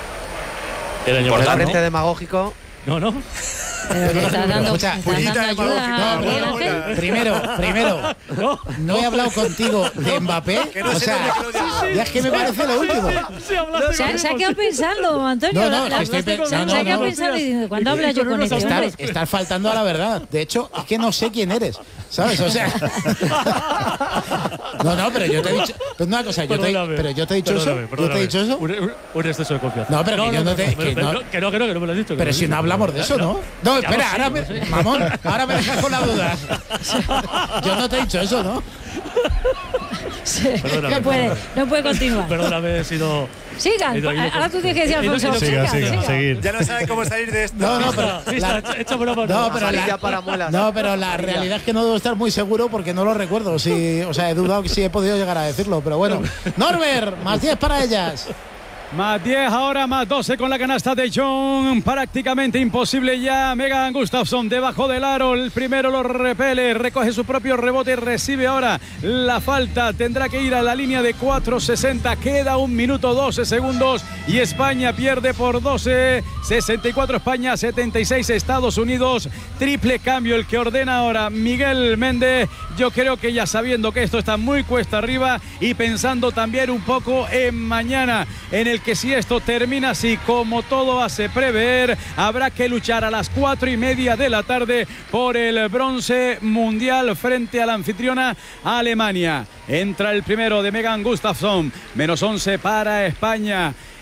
El año Por el pasado, frente ¿no? demagógico. No, no. Pero le estás dando, Escucha, le estás dando ayuda no, a no, Miguel no, Ángel. no, primero, primero, No, no he hablado contigo de Mbappé. Que no O se sea, note que lo diga. ya es que me parece lo último. Sí, hablaste Se, ha- conmigo, se ha quedado sí. pensando, Antonio. No, no, la- que estoy la- pensando, se ha quedado no, no. pensando y diciendo, ¿cuándo habla yo con este Estar, hombre? estar faltando a la verdad. De hecho, es que no sé quién eres. ¿Sabes? O sea. No, no, pero yo te he dicho. Pues una cosa, yo te, Perdóname, pero yo te he dicho perdóname, eso. Yo te perdóname. he dicho eso. Un, un- un exceso de confianza. No, pero que yo no te- que pero- no- que no, que no, que no me lo has dicho. que Pero me si lo no has hablamos dicho. de eso, ¿no? No, Ya espera, lo sé, ahora lo me, sé. mamón, ahora me dejas con la duda. Yo no te he dicho eso, ¿no? Sí, Perdóname, no puede, perdóname. no puede continuar. Perdóname, he sido. Sigan, he ido- he ido- ahora tú tienes que decir, he ido- Alfonso, siga, sigan, siga, sigan. seguir. Ya no sabe cómo salir de esto. No, no, pero. Lista, la- echa broma. No, pero Salida la, para muelas. no, pero la realidad es que no debo estar muy seguro porque no lo recuerdo. Si, o sea, he dudado que sí he podido llegar a decirlo, pero bueno. Norbert, más diez para ellas. Más diez ahora, más doce con la canasta de John. Prácticamente imposible ya. Megan Gustafson debajo del aro. El primero lo repele, recoge su propio rebote y recibe ahora la falta. Tendrá que ir a la línea de cuatro sesenta. Queda un minuto doce segundos y España pierde por doce. sesenta y cuatro España, setenta y seis Estados Unidos. Triple cambio el que ordena ahora Miguel Méndez. Yo creo que ya sabiendo que esto está muy cuesta arriba y pensando también un poco en mañana, en el que si esto termina así como todo hace prever, habrá que luchar a las cuatro y media de la tarde por el bronce mundial frente a la anfitriona Alemania. Entra el primero de Megan Gustafson, menos once para España.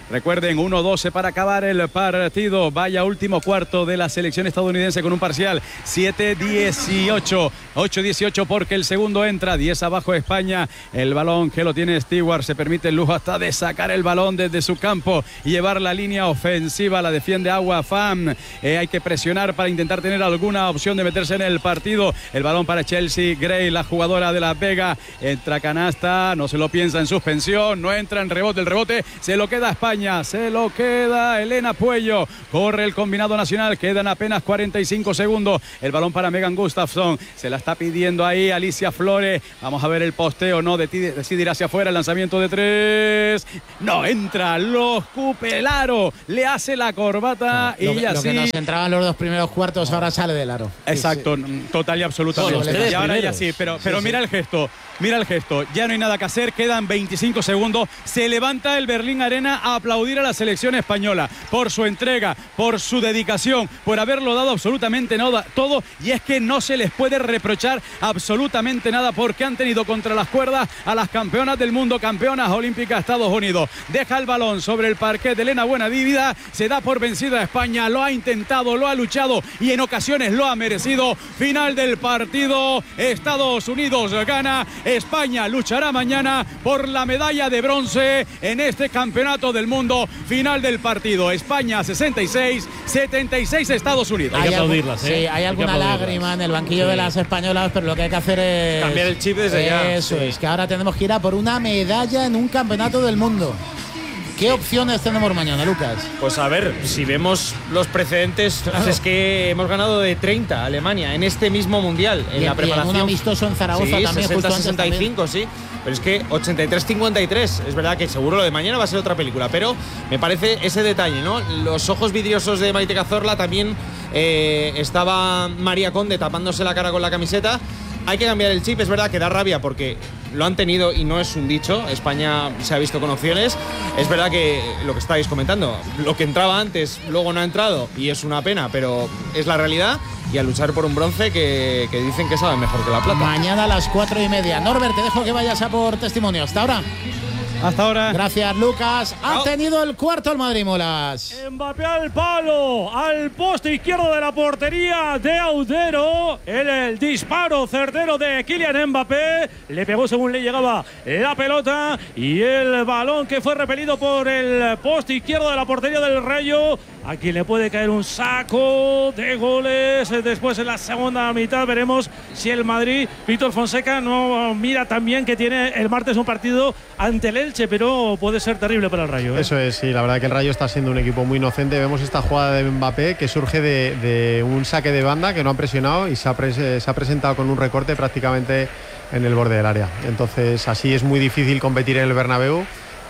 Recuerden, uno doce para acabar el partido. Vaya último cuarto de la selección estadounidense con un parcial siete dieciocho. ocho dieciocho porque el segundo entra. diez abajo España. El balón que lo tiene Stewart. Se permite el lujo hasta de sacar el balón desde su campo y llevar la línea ofensiva. La defiende Agua Fam. Eh, hay que presionar para intentar tener alguna opción de meterse en el partido. El balón para Chelsea Gray, la jugadora de La Vega. Entra canasta. No se lo piensa, en suspensión. No entra en rebote. El rebote se lo queda a España. Se lo queda Elena Puello. Corre el combinado nacional. Quedan apenas cuarenta y cinco segundos. El balón para Megan Gustafsson. Se la está pidiendo ahí Alicia Flores. Vamos a ver el posteo. No decide ir hacia afuera. El lanzamiento de tres. No entra. Lo escupe el aro. Le hace la corbata. Lo, y lo así. que nos entraban los dos primeros cuartos, ahora sale del aro. Exacto. Sí, sí. Total y absolutamente. No, y ahora ya sí. Pero, pero sí, mira sí. el gesto. Mira el gesto, ya no hay nada que hacer, quedan veinticinco segundos, se levanta el Berlín Arena a aplaudir a la selección española por su entrega, por su dedicación, por haberlo dado absolutamente nada, todo, y es que no se les puede reprochar absolutamente nada porque han tenido contra las cuerdas a las campeonas del mundo, campeonas olímpicas Estados Unidos. Deja el balón sobre el parquet de Elena Buenavida, se da por vencida a España, lo ha intentado, lo ha luchado y en ocasiones lo ha merecido. Final del partido, Estados Unidos gana. España luchará mañana por la medalla de bronce en este campeonato del mundo. Final del partido, España sesenta y seis, setenta y seis Estados Unidos. Hay que aplaudirlas, ¿eh? Sí, hay, hay alguna lágrima en el banquillo sí. de las españolas, pero lo que hay que hacer es cambiar el chip desde ya. Eso sí. es, que ahora tenemos que ir a por una medalla en un campeonato del mundo. ¿Qué opciones tenemos mañana, Lucas? Pues a ver, si vemos los precedentes, claro. pues es que hemos ganado de treinta a Alemania en este mismo mundial, en y, la preparación. Y en un amistoso en Zaragoza sí, también, sesenta, justo sesenta y cinco, antes sí. Pero es que ochenta y tres cincuenta y tres, es verdad que seguro lo de mañana va a ser otra película, pero me parece ese detalle, ¿no? Los ojos vidriosos de Maite Cazorla, también eh, estaba María Conde tapándose la cara con la camiseta. Hay que cambiar el chip, es verdad que da rabia porque lo han tenido y no es un dicho. España se ha visto con opciones. Es verdad que lo que estáis comentando, lo que entraba antes, luego no ha entrado y es una pena, pero es la realidad. Y a luchar por un bronce que, que dicen que sabe mejor que la plata. Mañana a las cuatro y media. Norbert, te dejo que vayas a por testimonio. Hasta ahora. Hasta ahora. Gracias, Lucas. Ha tenido el cuarto el Madrid, Molas. Mbappé al palo, al poste izquierdo de la portería de Audero. El, el disparo certero de Kylian Mbappé. Le pegó según le llegaba la pelota. Y el balón que fue repelido por el poste izquierdo de la portería del Rayo. Aquí le puede caer un saco de goles. Después en la segunda mitad veremos si el Madrid, Víctor Fonseca, no mira también que tiene el martes un partido ante el Elche, pero puede ser terrible para el Rayo, ¿eh? Eso es, sí, la verdad que el Rayo está siendo un equipo muy inocente. Vemos esta jugada de Mbappé que surge de, de un saque de banda que no han presionado y se ha, pres se ha presentado con un recorte prácticamente en el borde del área. Entonces así es muy difícil competir en el Bernabéu.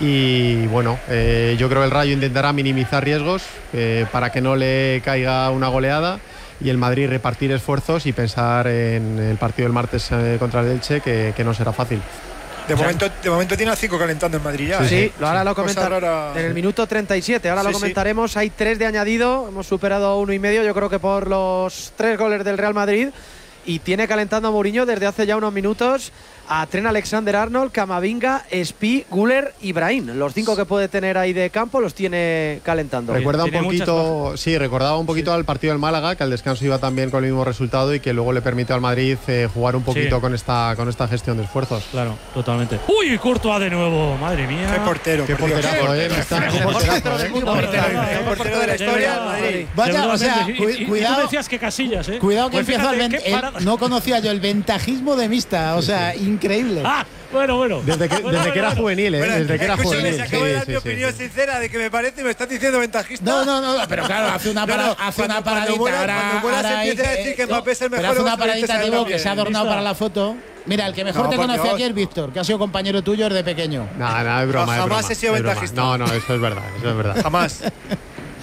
Y bueno, eh, yo creo que el Rayo intentará minimizar riesgos eh, para que no le caiga una goleada y el Madrid repartir esfuerzos y pensar en el partido del martes eh, contra el Elche, que, que no será fácil. De, o sea, momento, de momento tiene a cinco calentando en Madrid ya. Sí, sí, sí, ahora sí. lo comentaremos en el minuto treinta y siete. Ahora sí, lo comentaremos. Sí. Hay tres de añadido. Hemos superado uno y medio, yo creo que por los tres goles del Real Madrid. Y tiene calentando a Mourinho desde hace ya unos minutos a Trent Alexander-Arnold, Camavinga, Spi, Güler y Brahim. Los cinco que puede tener ahí de campo los tiene calentando. Recuerda un poquito, sí, recordaba un poquito sí. al partido del Málaga, que al descanso iba también con el mismo resultado y que luego le permitió al Madrid eh, jugar un poquito sí. con esta con esta gestión de esfuerzos. Claro, totalmente. Uy, Courtois de nuevo, madre mía. Qué portero. Qué porterazo, eh. Qué portero de la historia. Vaya, o sea, cuidado. Decías que Casillas, eh. Cuidado que empieza el no conocía yo el ventajismo de Mista, o sea, increíble. Ah, bueno, bueno. Desde que, bueno, desde que bueno, era juvenil, ¿eh? Bueno, desde que era juvenil. Se acabo de dar sí, mi sí, opinión sí. sincera de que me parece y me estás diciendo ventajista. No, no, no, pero claro, hace una, para, no, no, hace una paradita. Cuando muera, ahora, cuando muera se empieza a decir que Mbappé es el mejor. Pero hace una paradita, Diego, que se ha adornado para la foto. Mira, el que mejor no, te conoce aquí es Víctor, que ha sido compañero tuyo desde pequeño. No, no, es broma. No, jamás es broma, he sido es ventajista. No, no, eso es verdad, eso es verdad. Jamás.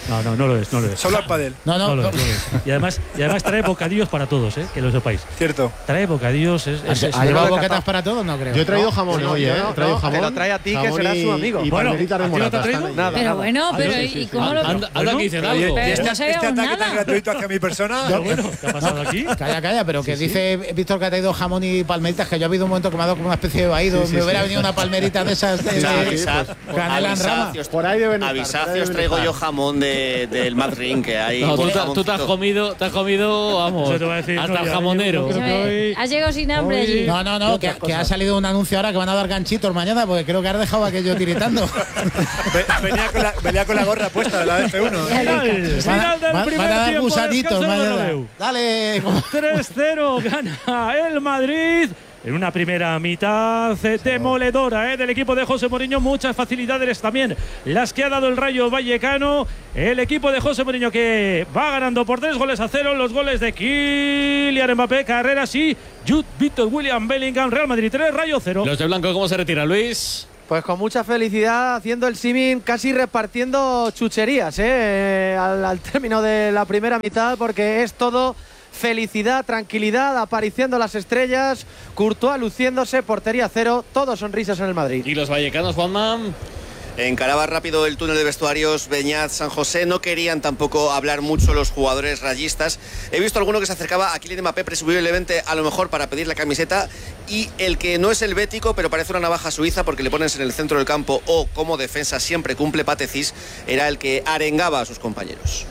No, no, no lo es, no lo es. Solo al pádel. No, no, No lo no. es, no lo es. Y además, y además trae bocadillos para todos, ¿eh? Que lo sepáis. Cierto. Trae bocadillos. Es, es, es- ¿Ha llevado de boquetas catao. para todos? No creo. Yo he traído No, jamón no, hoy, yo ¿eh? no, He traído no, jamón. te lo trae a ti, que jamón será y- su amigo. Y Bueno, palmeritas ¿a ti no te ha remoratas traído? también. Nada, Pero nada. bueno, Ah, pero sí, ¿y sí, sí. cómo lo.? Anda, anda Bueno, que dicen Pero, algo. ¿y Pero este, no este sabíamos ataque nada. tan gratuito hacia mi persona? Pero bueno, ¿qué ha pasado aquí? Calla, calla, pero que dice Víctor que ha traído jamón y palmeritas, que yo ha habido un momento que me ha dado como una especie de vaído. Sí, sí, me hubiera sí. venido una palmerita de esas de, O sea, de- avisad, canela en rama. avisad, si os- Por ahí deben estar, avisad por ahí si os deben traigo estar. yo jamón de, del Mad Ring, que hay. No, tú, buen te- tú te has jamoncito. comido, te has comido, vamos, Eso te voy a decir, hasta no, el ya, jamonero. yo creo que hoy- Has llegado sin hambre hoy- allí. No, no, no, que, que ha salido un anuncio ahora que van a dar ganchitos mañana, porque creo que has dejado aquello tiritando. Ve- Venía con, la, venía con la gorra puesta de la F uno. Final, Van a, final del van- primer van a dar tiempo, gusanitos descanso del mañana. Bernabéu. Dale. tres cero gana el Madrid. En una primera mitad eh, demoledora eh, del equipo de José Mourinho. Muchas facilidades también las que ha dado el Rayo Vallecano. El equipo de José Mourinho que va ganando por tres goles a cero. Los goles de Kylian Mbappé, Carreras y Jude Victor William Bellingham. Real Madrid tres, Rayo cero. Los de blanco, ¿cómo se retira, Luis? Pues con mucha felicidad, haciendo el símil, casi repartiendo chucherías ¿eh? al, al término de la primera mitad, porque es todo felicidad, tranquilidad, apareciendo las estrellas, Courtois luciéndose, portería cero, todo sonrisas en el Madrid. ¿Y los vallecanos, Juanma? Encaraba rápido el túnel de vestuarios Beñat, San José. No querían tampoco hablar mucho los jugadores rayistas. He visto alguno que se acercaba a Kylian Mbappé, presumiblemente a lo mejor para pedir la camiseta. Y el que no es el bético, pero parece una navaja suiza porque le pones en el centro del campo o como defensa siempre cumple Patecis, era el que arengaba a sus compañeros.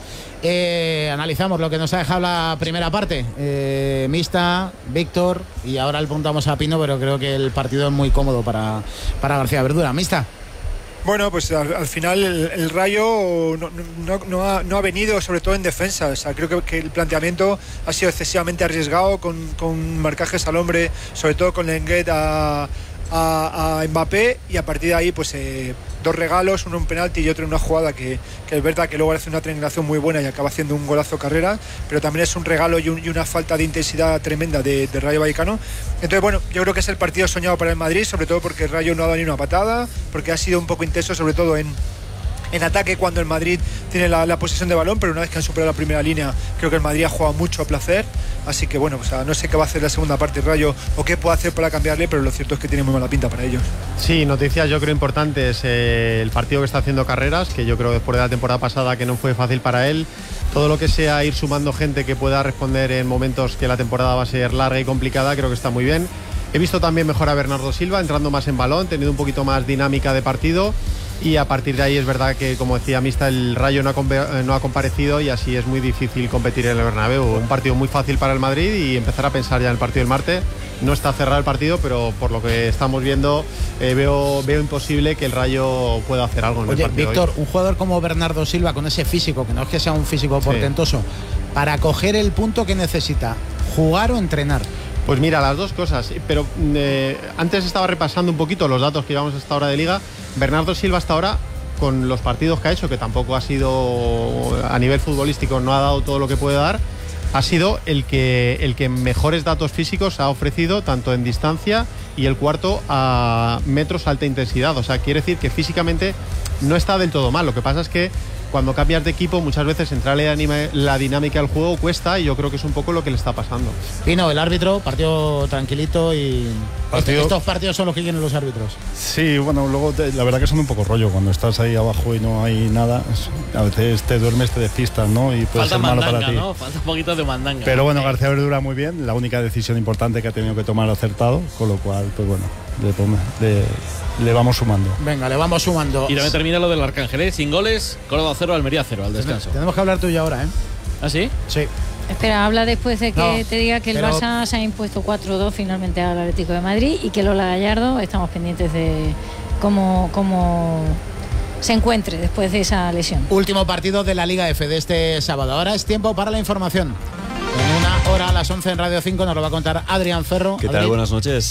Eh, analizamos lo que nos ha dejado la primera parte. Eh, Mista, Víctor, y ahora le preguntamos a Pino, pero creo que el partido es muy cómodo para, para García Verdura. Mista. Bueno, pues al, al final el, el Rayo no, no, no, ha, no ha venido, sobre todo en defensa. O sea, creo que, que el planteamiento ha sido excesivamente arriesgado, con, con marcajes al hombre, sobre todo con Lenglet a, a, a Mbappé, y a partir de ahí pues eh, dos regalos, uno en penalti y otro en una jugada que, que es verdad que luego hace una triangulación muy buena y acaba haciendo un golazo Carrera, pero también es un regalo y, un, y una falta de intensidad tremenda de, de Rayo Vallecano. Entonces bueno, yo creo que es el partido soñado para el Madrid, sobre todo porque el Rayo no ha dado ni una patada, porque ha sido un poco intenso, sobre todo en en ataque cuando el Madrid tiene la, la posesión de balón, pero una vez que han superado la primera línea, creo que el Madrid ha jugado mucho a placer. Así que bueno, o sea, no sé qué va a hacer la segunda parte Rayo o qué puede hacer para cambiarle, pero lo cierto es que tiene muy mala pinta para ellos. Sí, noticias yo creo importantes. Eh, el partido que está haciendo Carreras, que yo creo después de la temporada pasada que no fue fácil para él. Todo lo que sea ir sumando gente que pueda responder en momentos que la temporada va a ser larga y complicada, creo que está muy bien. He visto también mejor a Bernardo Silva, entrando más en balón, teniendo un poquito más dinámica de partido. Y a partir de ahí es verdad que, como decía Mista, el Rayo no ha, no ha comparecido y así es muy difícil competir en el Bernabéu. Un partido muy fácil para el Madrid y empezar a pensar ya en el partido del martes. No está cerrado el partido, pero por lo que estamos viendo eh, veo, veo imposible que el Rayo pueda hacer algo en Oye, el partido. Víctor, hoy. un jugador como Bernardo Silva, con ese físico, que no es que sea un físico portentoso, para coger el punto que necesita, ¿jugar o entrenar? Pues mira, las dos cosas, pero eh, antes estaba repasando un poquito los datos que llevamos hasta ahora de Liga. Bernardo Silva hasta ahora, con los partidos que ha hecho, que tampoco ha sido a nivel futbolístico, no ha dado todo lo que puede dar, ha sido el que, el que mejores datos físicos ha ofrecido, tanto en distancia y el cuarto a metros alta intensidad. O sea, quiere decir que físicamente no está del todo mal. Lo que pasa es que cuando cambias de equipo muchas veces entrarle la dinámica al juego cuesta, y yo creo que es un poco lo que le está pasando. Pino, el árbitro, partido tranquilito y Partido- estos partidos son los que quieren los árbitros. Sí, bueno, luego te- la verdad que son un poco rollo cuando estás ahí abajo y no hay nada. es- A veces te duermes, te despistas, ¿no? Y puede Falta ser malo mandanga, para ti. ¿no? Falta un poquito de mandanga. Pero bueno, García Verdura muy bien. La única decisión importante que ha tenido que tomar acertado, con lo cual, pues bueno, le, pone- le- le vamos sumando. Venga, le vamos sumando. Y también termina lo del Arcángel, ¿eh? Sin goles, Córdoba cero, Almería cero, al descanso. Tenemos que hablar tú y yo ahora, ¿eh? ¿Ah, sí? Sí. Espera, habla después de que No, te diga que el pero- Barça se ha impuesto cuatro dos finalmente al Atlético de Madrid y que Lola Gallardo, estamos pendientes de cómo, cómo se encuentre después de esa lesión. Último partido de la Liga F de este sábado. Ahora es tiempo para la información. En una hora a las once en Radio cinco nos lo va a contar Adrián Ferro. ¿Qué tal? Adri. Buenas noches.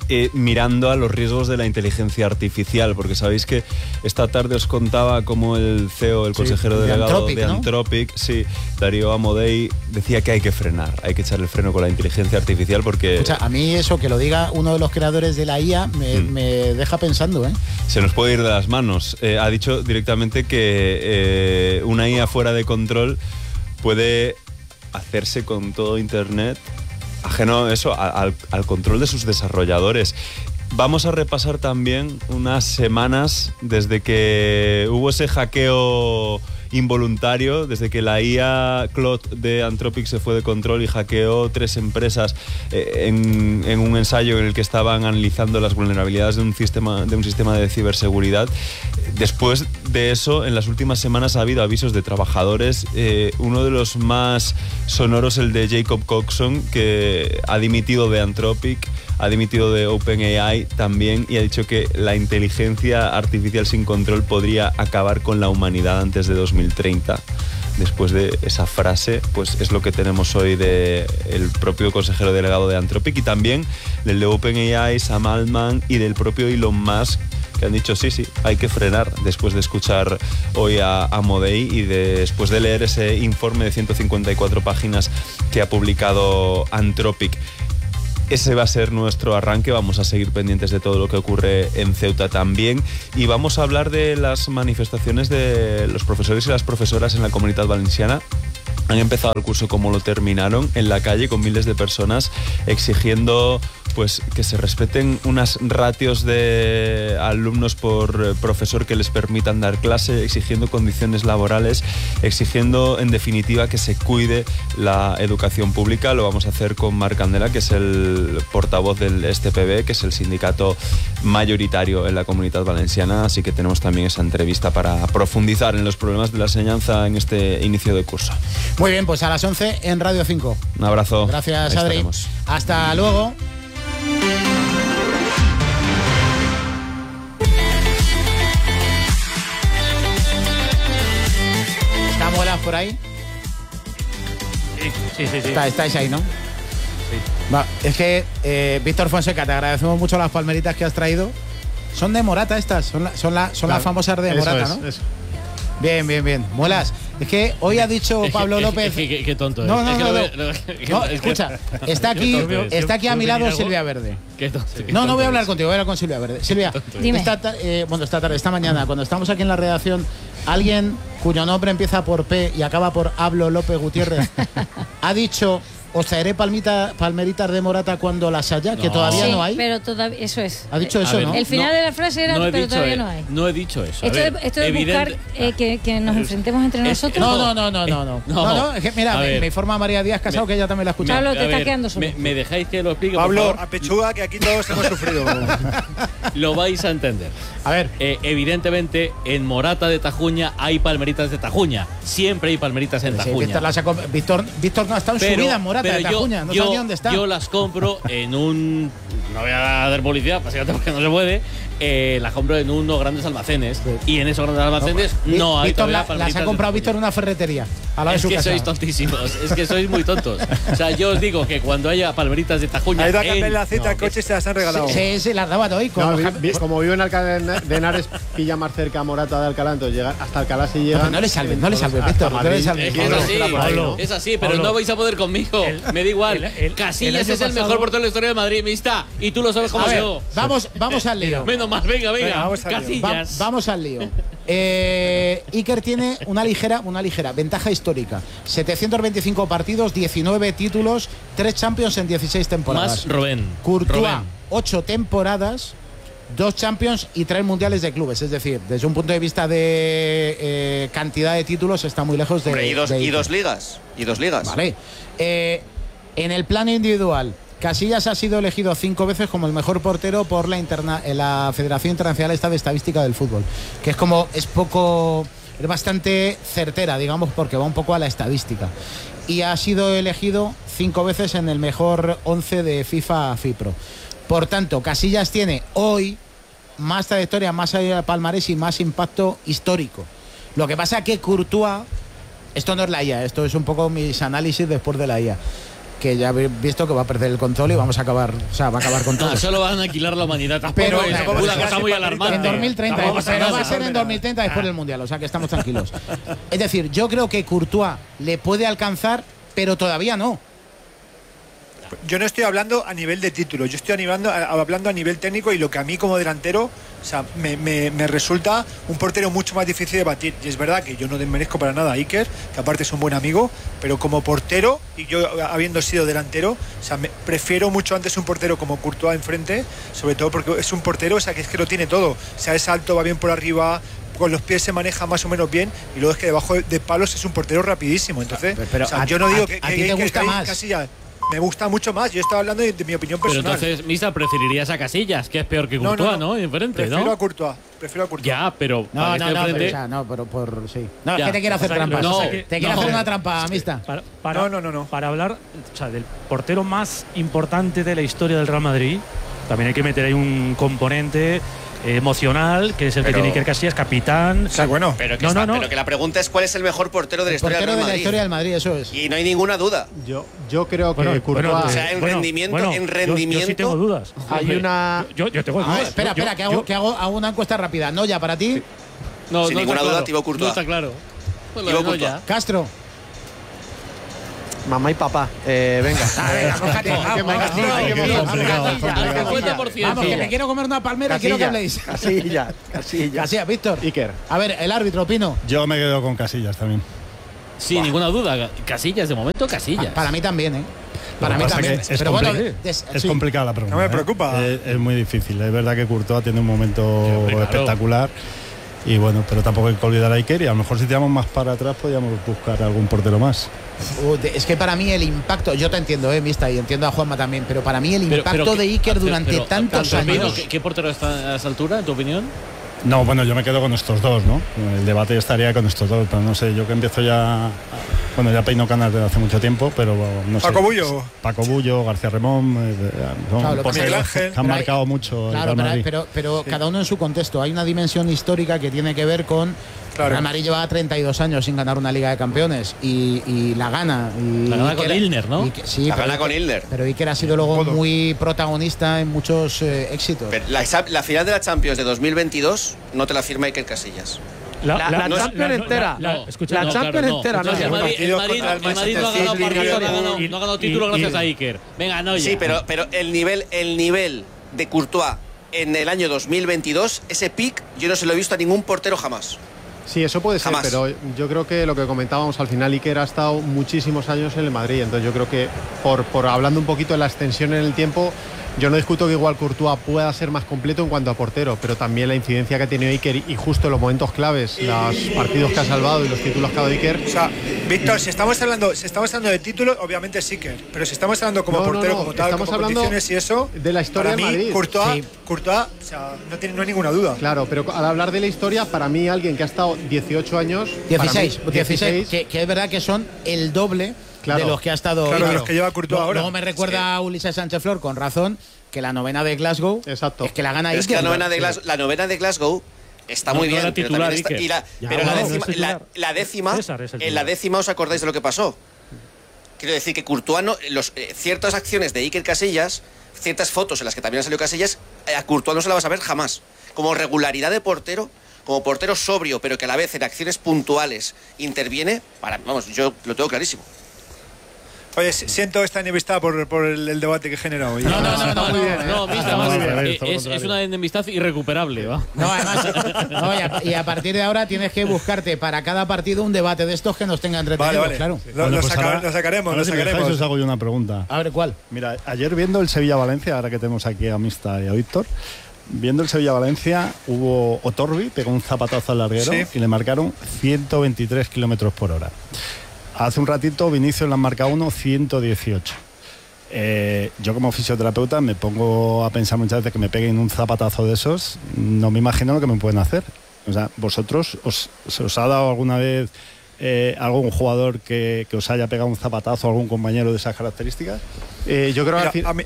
eh, mirando a los riesgos de la inteligencia artificial, porque sabéis que esta tarde os contaba cómo el C E O, el consejero sí, de delegado Anthropic, de Anthropic, ¿no? sí, Darío Amodei, decía que hay que frenar, hay que echar el freno con la inteligencia artificial porque... Escucha, a mí eso, que lo diga uno de los creadores de la I A, me, mm. me deja pensando, ¿eh? Se nos puede ir de las manos. Eh, ha dicho directamente que eh, una I A fuera de control puede hacerse con todo Internet ajeno eso al, al control de sus desarrolladores. Vamos a repasar también unas semanas desde que hubo ese hackeo involuntario, desde que la I A Claude de Anthropic se fue de control y hackeó tres empresas eh, en, en un ensayo en el que estaban analizando las vulnerabilidades de un sistema de un sistema de ciberseguridad. Después de eso, en las últimas semanas ha habido avisos de trabajadores, eh, uno de los más sonoros, el de Jacob Coxon, que ha dimitido de Anthropic, ha dimitido de OpenAI también, y ha dicho que la inteligencia artificial sin control podría acabar con la humanidad antes de dos mil treinta. Después de esa frase, pues es lo que tenemos hoy de el propio consejero delegado de Anthropic y también del de OpenAI, Sam Altman, y del propio Elon Musk, que han dicho sí, sí, hay que frenar, después de escuchar hoy a Amodei y de, después de leer ese informe de ciento cincuenta y cuatro páginas que ha publicado Anthropic. Ese va a ser nuestro arranque, vamos a seguir pendientes de todo lo que ocurre en Ceuta también y vamos a hablar de las manifestaciones de los profesores y las profesoras en la Comunitat Valenciana. Han empezado el curso como lo terminaron, en la calle con miles de personas exigiendo pues que se respeten unas ratios de alumnos por profesor que les permitan dar clase, exigiendo condiciones laborales, exigiendo en definitiva que se cuide la educación pública. Lo vamos a hacer con Marc Candela, que es el portavoz del S T P B, que es el sindicato mayoritario en la Comunitat Valenciana, así que tenemos también esa entrevista para profundizar en los problemas de la enseñanza en este inicio de curso. Muy bien, pues a las once en Radio cinco. Un abrazo. Gracias, Adri. Hasta luego. ¿Está Muelas por ahí? Sí, sí, sí. sí. Está, estáis ahí, ¿no? Sí. Va, es que, eh, Víctor Fonseca, te agradecemos mucho las palmeritas que has traído. Son de Morata estas, son, la, son, la, son claro, las famosas de Morata, es, ¿no? Eso. Bien, bien, bien. Muelas. Es que hoy ha dicho Pablo López. Qué, qué tonto es. No, no, es no. Que no, no, no, no escucha, está aquí, está aquí a mi lado Silvia Verde. Qué tonto, qué no, no voy a hablar contigo, voy a hablar con Silvia Verde. Silvia, dime. Esta, eh, bueno, esta tarde, esta mañana, cuando estamos aquí en la redacción, alguien cuyo nombre empieza por P y acaba por Pablo López Gutiérrez ha dicho: os traeré palmita, palmeritas de Morata cuando las haya, no. que todavía sí, no hay. Pero todavía, eso es. Ha dicho eso, ver, ¿no? El final no, de la frase era, no pero todavía eh, no hay. No he dicho eso. Esto, ver, de, esto de buscar eh, que, que nos enfrentemos entre nosotros. No, no, no, no, no. No, no, no es que, mira, me, me informa María Díaz Casado, me, que ella también la ha escuchado. Pablo, te está quedando solo. Me, me dejáis que lo explique, Pablo, por favor. a pechuga, que aquí todos hemos sufrido. Lo vais a entender. A ver. Eh, evidentemente, en Morata de Tajuña hay palmeritas de Tajuña. Siempre hay palmeritas en sí, Tajuña. Víctor, la sacó, Víctor, Víctor no ha estado en pero, su vida en Morata de Tajuña. Yo, no yo, sabía dónde está. Yo las compro en un. No voy a dar publicidad, básicamente porque no se puede. Eh, las compro en unos grandes almacenes. Sí. Y en esos grandes almacenes no, no hay. Víctor la, las ha comprado Víctor en una ferretería. A la de es su que casa. sois tontísimos. Es que sois muy tontos. O sea, yo os digo que cuando haya palmeritas de Tajuña. Ha ido a cambiar la cita al coche y se las han regalado. Sí, sí, las daban hoy. No, vi, como vivo en Alcalá de Henares, pilla más cerca a Morata de Alcalá, entonces llega hasta Alcalá si llegan. No, no le salven, no le salven, Víctor. No le salven. Es, que es así, Pablo, es así, pero Pablo, no vais a poder conmigo. El, Me da igual. El, el, Casillas el es el pasado, mejor portero de la historia de Madrid, mista. Y tú lo sabes como yo. Vamos, vamos al lío. Menos más, venga, venga. venga vamos Casillas. Va, vamos al lío. Eh, Iker tiene una ligera, una ligera ventaja histórica. setecientos veinticinco partidos, diecinueve títulos, tres Champions en dieciséis temporadas. Más Rubén. Courtois, ocho temporadas, dos Champions y tres Mundiales de clubes. Es decir, desde un punto de vista de eh, cantidad de títulos está muy lejos de... Hombre, y, dos, de y dos ligas. Y dos ligas. Vale. Eh, en el plano individual, Casillas ha sido elegido cinco veces como el mejor portero por la, interna, la Federación Internacional de Estadística del Fútbol, que es como, es poco, es bastante certera, digamos, porque va un poco a la estadística. Y ha sido elegido cinco veces en el mejor once de FIFA FIPRO. Por tanto, Casillas tiene hoy más trayectoria, más palmarés y más impacto histórico. Lo que pasa es que Courtois, esto no es la I A, esto es un poco mis análisis después de la I A. que ya habéis visto que va a perder el control y vamos a acabar, o sea, va a acabar con todo. No, solo van a aniquilar la humanidad. Tampoco Pero es tampoco una es cosa muy alarmante. En dos mil treinta, Tampoco pasa pero nada. va a ser en dos mil treinta después del Mundial, o sea que estamos tranquilos. Es decir, yo creo que Courtois le puede alcanzar, pero todavía no. Yo no estoy hablando a nivel de título, yo estoy hablando a, hablando a nivel técnico y lo que a mí como delantero, o sea, me, me, me resulta un portero mucho más difícil de batir. Y es verdad que yo no desmerezco para nada a Iker, que aparte es un buen amigo, pero como portero, y yo habiendo sido delantero, o sea, me, prefiero mucho antes un portero como Courtois enfrente, sobre todo porque es un portero, o sea, que es que lo tiene todo. O sea, es alto, va bien por arriba, con los pies se maneja más o menos bien, y luego es que debajo de palos es un portero rapidísimo. Entonces, pero o sea, a, yo no digo a, que, a que, ti te que, gusta que más. Casillas me gusta mucho más. Yo estaba hablando de, de mi opinión Pero personal. entonces, Misa, preferirías a Casillas, que es peor que No, Courtois, no, ¿no? no. Diferente, Prefiero ¿no? a Courtois. Prefiero a Courtois. Ya, pero No, para no, este no, frente- pero, o sea, no, pero por sí. No, Ya. es que te quiere hacer O sea, trampas. no, te quiere no. hacer una trampa, amista. Para, para, No, no, no, no. Para hablar, o sea, del portero más importante de la historia del Real Madrid, también hay que meter ahí un componente emocional, que es el Pero- que tiene Iker Casillas, capitán. O sea, bueno. Pero que, No, está- no, no. pero que la pregunta es cuál es el mejor portero de la El historia portero del de Real la Madrid. historia del Madrid, eso es. Y no hay ninguna duda. Yo, yo creo que Bueno, Courtois. bueno, O sea, en bueno, rendimiento, bueno, en yo- rendimiento. Yo, sí tengo dudas. Hay una. Yo, yo tengo A dudas. ver, espera, Yo- espera, que yo- hago, que hago, hago una encuesta rápida. No, ya para ti, No, Sin no ninguna está duda, claro. Thibaut Courtois. No está claro. Pues lo Thibaut de Courtois. Noya. Castro. Mamá y papá, eh, venga. A ver, mójate, vamos, que vamos, Castillo, vamos, hay que vamos, mojar. Casilla, Complicado, Casilla, cincuenta por ciento. Vamos, que me quiero comer una palmera, quiero que habléis. Casillas, Casillas. Casillas, Víctor. Iker. A ver, el árbitro, Pino. Yo me quedo con Casillas también. Sin ninguna duda. Casillas, de momento, Casillas. Para mí también, ¿eh? Para Lo mí que pasa también. que es Pero bueno, compli- des- Es sí. complicada la pregunta. No me ¿eh? preocupa. Es, es muy difícil. Es verdad que Courtois tiene un momento hombre, claro. espectacular. Y bueno, pero tampoco hay que olvidar a Iker. Y a lo mejor si tiramos más para atrás, podríamos buscar algún portero más. Uh, de- es que para mí el impacto, yo te entiendo, eh, Mista, y entiendo a Juanma también, pero para mí el Pero- impacto pero de que- Iker pero- durante pero, tantos tanto, Pino, años. ¿qué, ¿Qué portero está a esa altura, en tu opinión? No, bueno, yo me quedo con estos dos, ¿no? El debate estaría con estos dos, pero no sé, yo que empiezo ya. Bueno, ya peino canas desde hace mucho tiempo, pero no sé. Paco Bullo. Paco Bullo, García Remón, eh, son Claro, lo que pasa porteros es que- que han pero hay- marcado mucho el Claro, Real pero, Madrid. pero, pero cada uno en su contexto. Hay una dimensión histórica que tiene que ver con. Claro. Real Madrid llevaba treinta y dos años sin ganar una Liga de Campeones y, y la gana. Y La gana con Iker- Ilner, ¿no? Iker- sí, La pero gana con Iker- Ilner. Pero Iker ha sido luego Todo. muy protagonista en muchos eh, éxitos. Pero la, la final de la Champions de dos mil veintidós no te la firma Iker Casillas. La- la no es- Champions entera. la- No, escucha, La no, Champions claro, no. entera, no. Entonces, el no. Madrid, el Partido Madrid, contra el el Madrid no ha Manchester ganado City, partido, no ha y- ganado, y- no ha ganado y- título y- gracias a Iker. Venga, no ya. Sí, pero, pero el nivel, el nivel de Courtois en el año dos mil veintidós, ese pick, yo no se lo he visto a ningún portero jamás. Sí, eso puede ser, Jamás. pero yo creo que lo que comentábamos al final, Iker ha estado muchísimos años en el Madrid, entonces yo creo que por, por hablando un poquito de la extensión en el tiempo, yo no discuto que igual Courtois pueda ser más completo en cuanto a portero, pero también la incidencia que ha tenido Iker y justo en los momentos claves, los partidos que ha salvado y los títulos que ha dado Iker. O sea, Víctor, si estamos hablando, si estamos hablando de títulos, obviamente sí que, pero si estamos hablando como No, no, portero, no, como tal, estamos como hablando condiciones y eso, de la historia para del mí, Madrid. Courtois, Sí. Courtois, o sea, no, tiene, no hay ninguna duda. Claro, pero al hablar de la historia, para mí alguien que ha estado dieciocho años, dieciséis, para mí, dieciséis, que, que es verdad que son el doble Claro. de los que ha estado. Claro, de Iker. los que lleva Courtois Luego- ahora. Luego me recuerda a Ulises Sánchez Flor, con razón, que la novena de Glasgow Exacto. es que la gana Pero es que la Iker. novena de Glasgow, la novena de Glasgow está No, muy no bien. era pero titular, también está- Iker. y la, Ya, pero no, la no es décima, la, titular. la décima, César es el en la titular. décima os acordáis de lo que pasó. Quiero decir que Courtois, no- los, eh, ciertas acciones de Iker Casillas, ciertas fotos en las que también ha salido Casillas, eh, a Courtois no se la vas a ver jamás. Como regularidad de portero, como portero sobrio, pero que a la vez en acciones puntuales interviene, para, vamos, yo lo tengo clarísimo. Oye, si- siento esta enemistad por, por el, el debate que genera hoy. No, no, no, no, muy no, bien, ¿eh? No, Mista, no, más- al revés, eh, todo lo es, es contrario. una enemistad irrecuperable, ¿va? No, además, no, y, a, y a partir de ahora tienes que buscarte para cada partido un debate de estos que nos tenga entretenidos, Vale, vale. claro. Lo, Bueno, lo pues saca- ahora- lo sacaremos, ahora lo si me dejáis, sacaremos. os hago yo una pregunta. A ver, ¿cuál? Mira, ayer viendo el Sevilla-Valencia, ahora que tenemos aquí a Mista y a Víctor, viendo el Sevilla-Valencia, hubo Otorbi, pegó un zapatazo al larguero Sí. y le marcaron ciento veintitrés kilómetros por hora. Hace un ratito Vinicius le han marcado uno ciento dieciocho. Eh, yo como fisioterapeuta me pongo a pensar muchas veces que me peguen un zapatazo de esos, no me imagino lo que me pueden hacer. O sea, ¿vosotros os, se os ha dado alguna vez eh, algún jugador que, que os haya pegado un zapatazo, algún compañero de esas características? Eh, yo creo que Mira, al fin- a mí,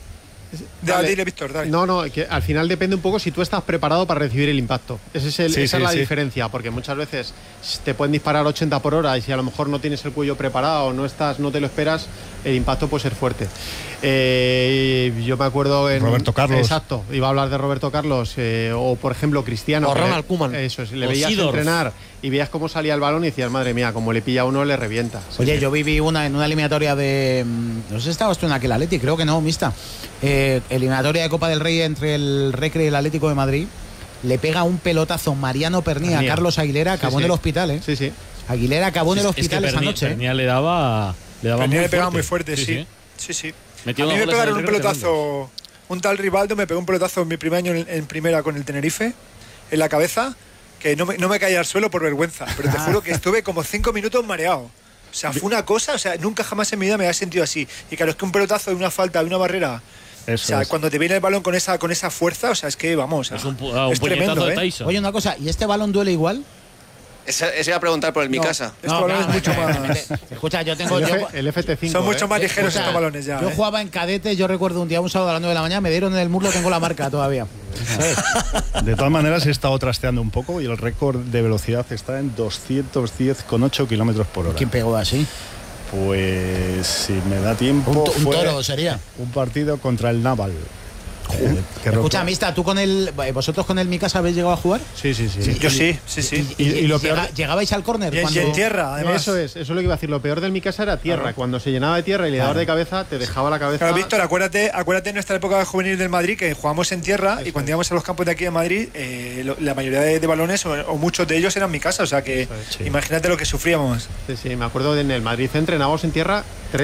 Dale, dile, Víctor, dale. No, no, que al final depende un poco si tú estás preparado para recibir el impacto. Ese es el, Sí, esa sí, es la sí. diferencia, porque muchas veces te pueden disparar ochenta por hora y si a lo mejor no tienes el cuello preparado, no estás, no te lo esperas, el impacto puede ser fuerte. Eh, yo me acuerdo en Roberto Carlos. Exacto, iba a hablar de Roberto Carlos eh, o por ejemplo Cristiano. O que Ronald le- Koeman. Eso es, le O veías Seedorf. entrenar y veías cómo salía el balón y decías, madre mía, como le pilla a uno le revienta. Sí, Oye, sí. yo viví una en una eliminatoria de. mm, No sé si estabas tú en aquel Atleti, creo que no, mixta. Eh, eliminatoria de Copa del Rey entre el Recre y el Atlético de Madrid. Le pega un pelotazo Mariano Pernía a Pernía. Carlos Aguilera, acabó Sí, en sí. el hospital, ¿eh? Sí, sí. Aguilera acabó en el Es que hospital esa Pernia- noche. ¿eh? Pernia le daba, le daba Pernia muy le pegaba fuerte. muy fuerte, sí. Sí, sí. Metió A mí dos me goles pegaron en un el Recre pelotazo. Un tal Rivaldo me pegó un pelotazo en mi primer año en, en primera con el Tenerife, en la cabeza, que no me, no me caía al suelo por vergüenza. Pero te juro que estuve como cinco minutos mareado. O sea, fue una cosa, o sea, nunca jamás en mi vida me había sentido así. Y claro, es que un pelotazo de una falta, de una barrera. Eso o sea, es. cuando te viene el balón con esa, con esa fuerza, o sea, es que vamos. Es un, pu- es un puñetazo tremendo, de ¿eh? Tyson. Oye, una cosa, ¿y este balón duele igual? Esa, esa iba a preguntar por el mi casa. Este balón es mucho más. Escucha, yo tengo. El, yo- F- el F T cinco. Son mucho ¿eh? más ligeros Escucha, estos balones ya. Yo ¿eh? jugaba en cadete, yo recuerdo un día, un sábado a las nueve de la mañana, me dieron en el muslo, tengo la marca todavía. ¿Sabes? De todas maneras, he estado trasteando un poco y el récord de velocidad está en doscientos diez coma ocho kilómetros por hora. ¿Quién pegó así? Pues si me da tiempo. Un, to- un fue toro sería. Un partido contra el Naval. Joder. Que Escucha, ro- Mista, ¿tú con el. ¿Vosotros con el Micasa habéis llegado a jugar? Sí, sí, sí. Yo sí, sí, sí. Y, Y- y lo llega- peor- ¿Llegabais al córner? Y en, cuando- y en tierra, además. Eso es, eso es lo que iba a decir. Lo peor de mi casa era tierra. Claro. Cuando se llenaba de tierra y le dabas Claro. de cabeza, te dejaba la cabeza. Claro, Víctor, acuérdate, acuérdate de nuestra época juvenil del Madrid, que jugamos en tierra y cuando íbamos a los campos de aquí de Madrid, eh, lo- la mayoría de, de balones, o, o muchos de ellos, eran mi casa. O sea que Sí. imagínate lo que sufríamos. Sí, sí, me acuerdo de en el Madrid entrenábamos en tierra tres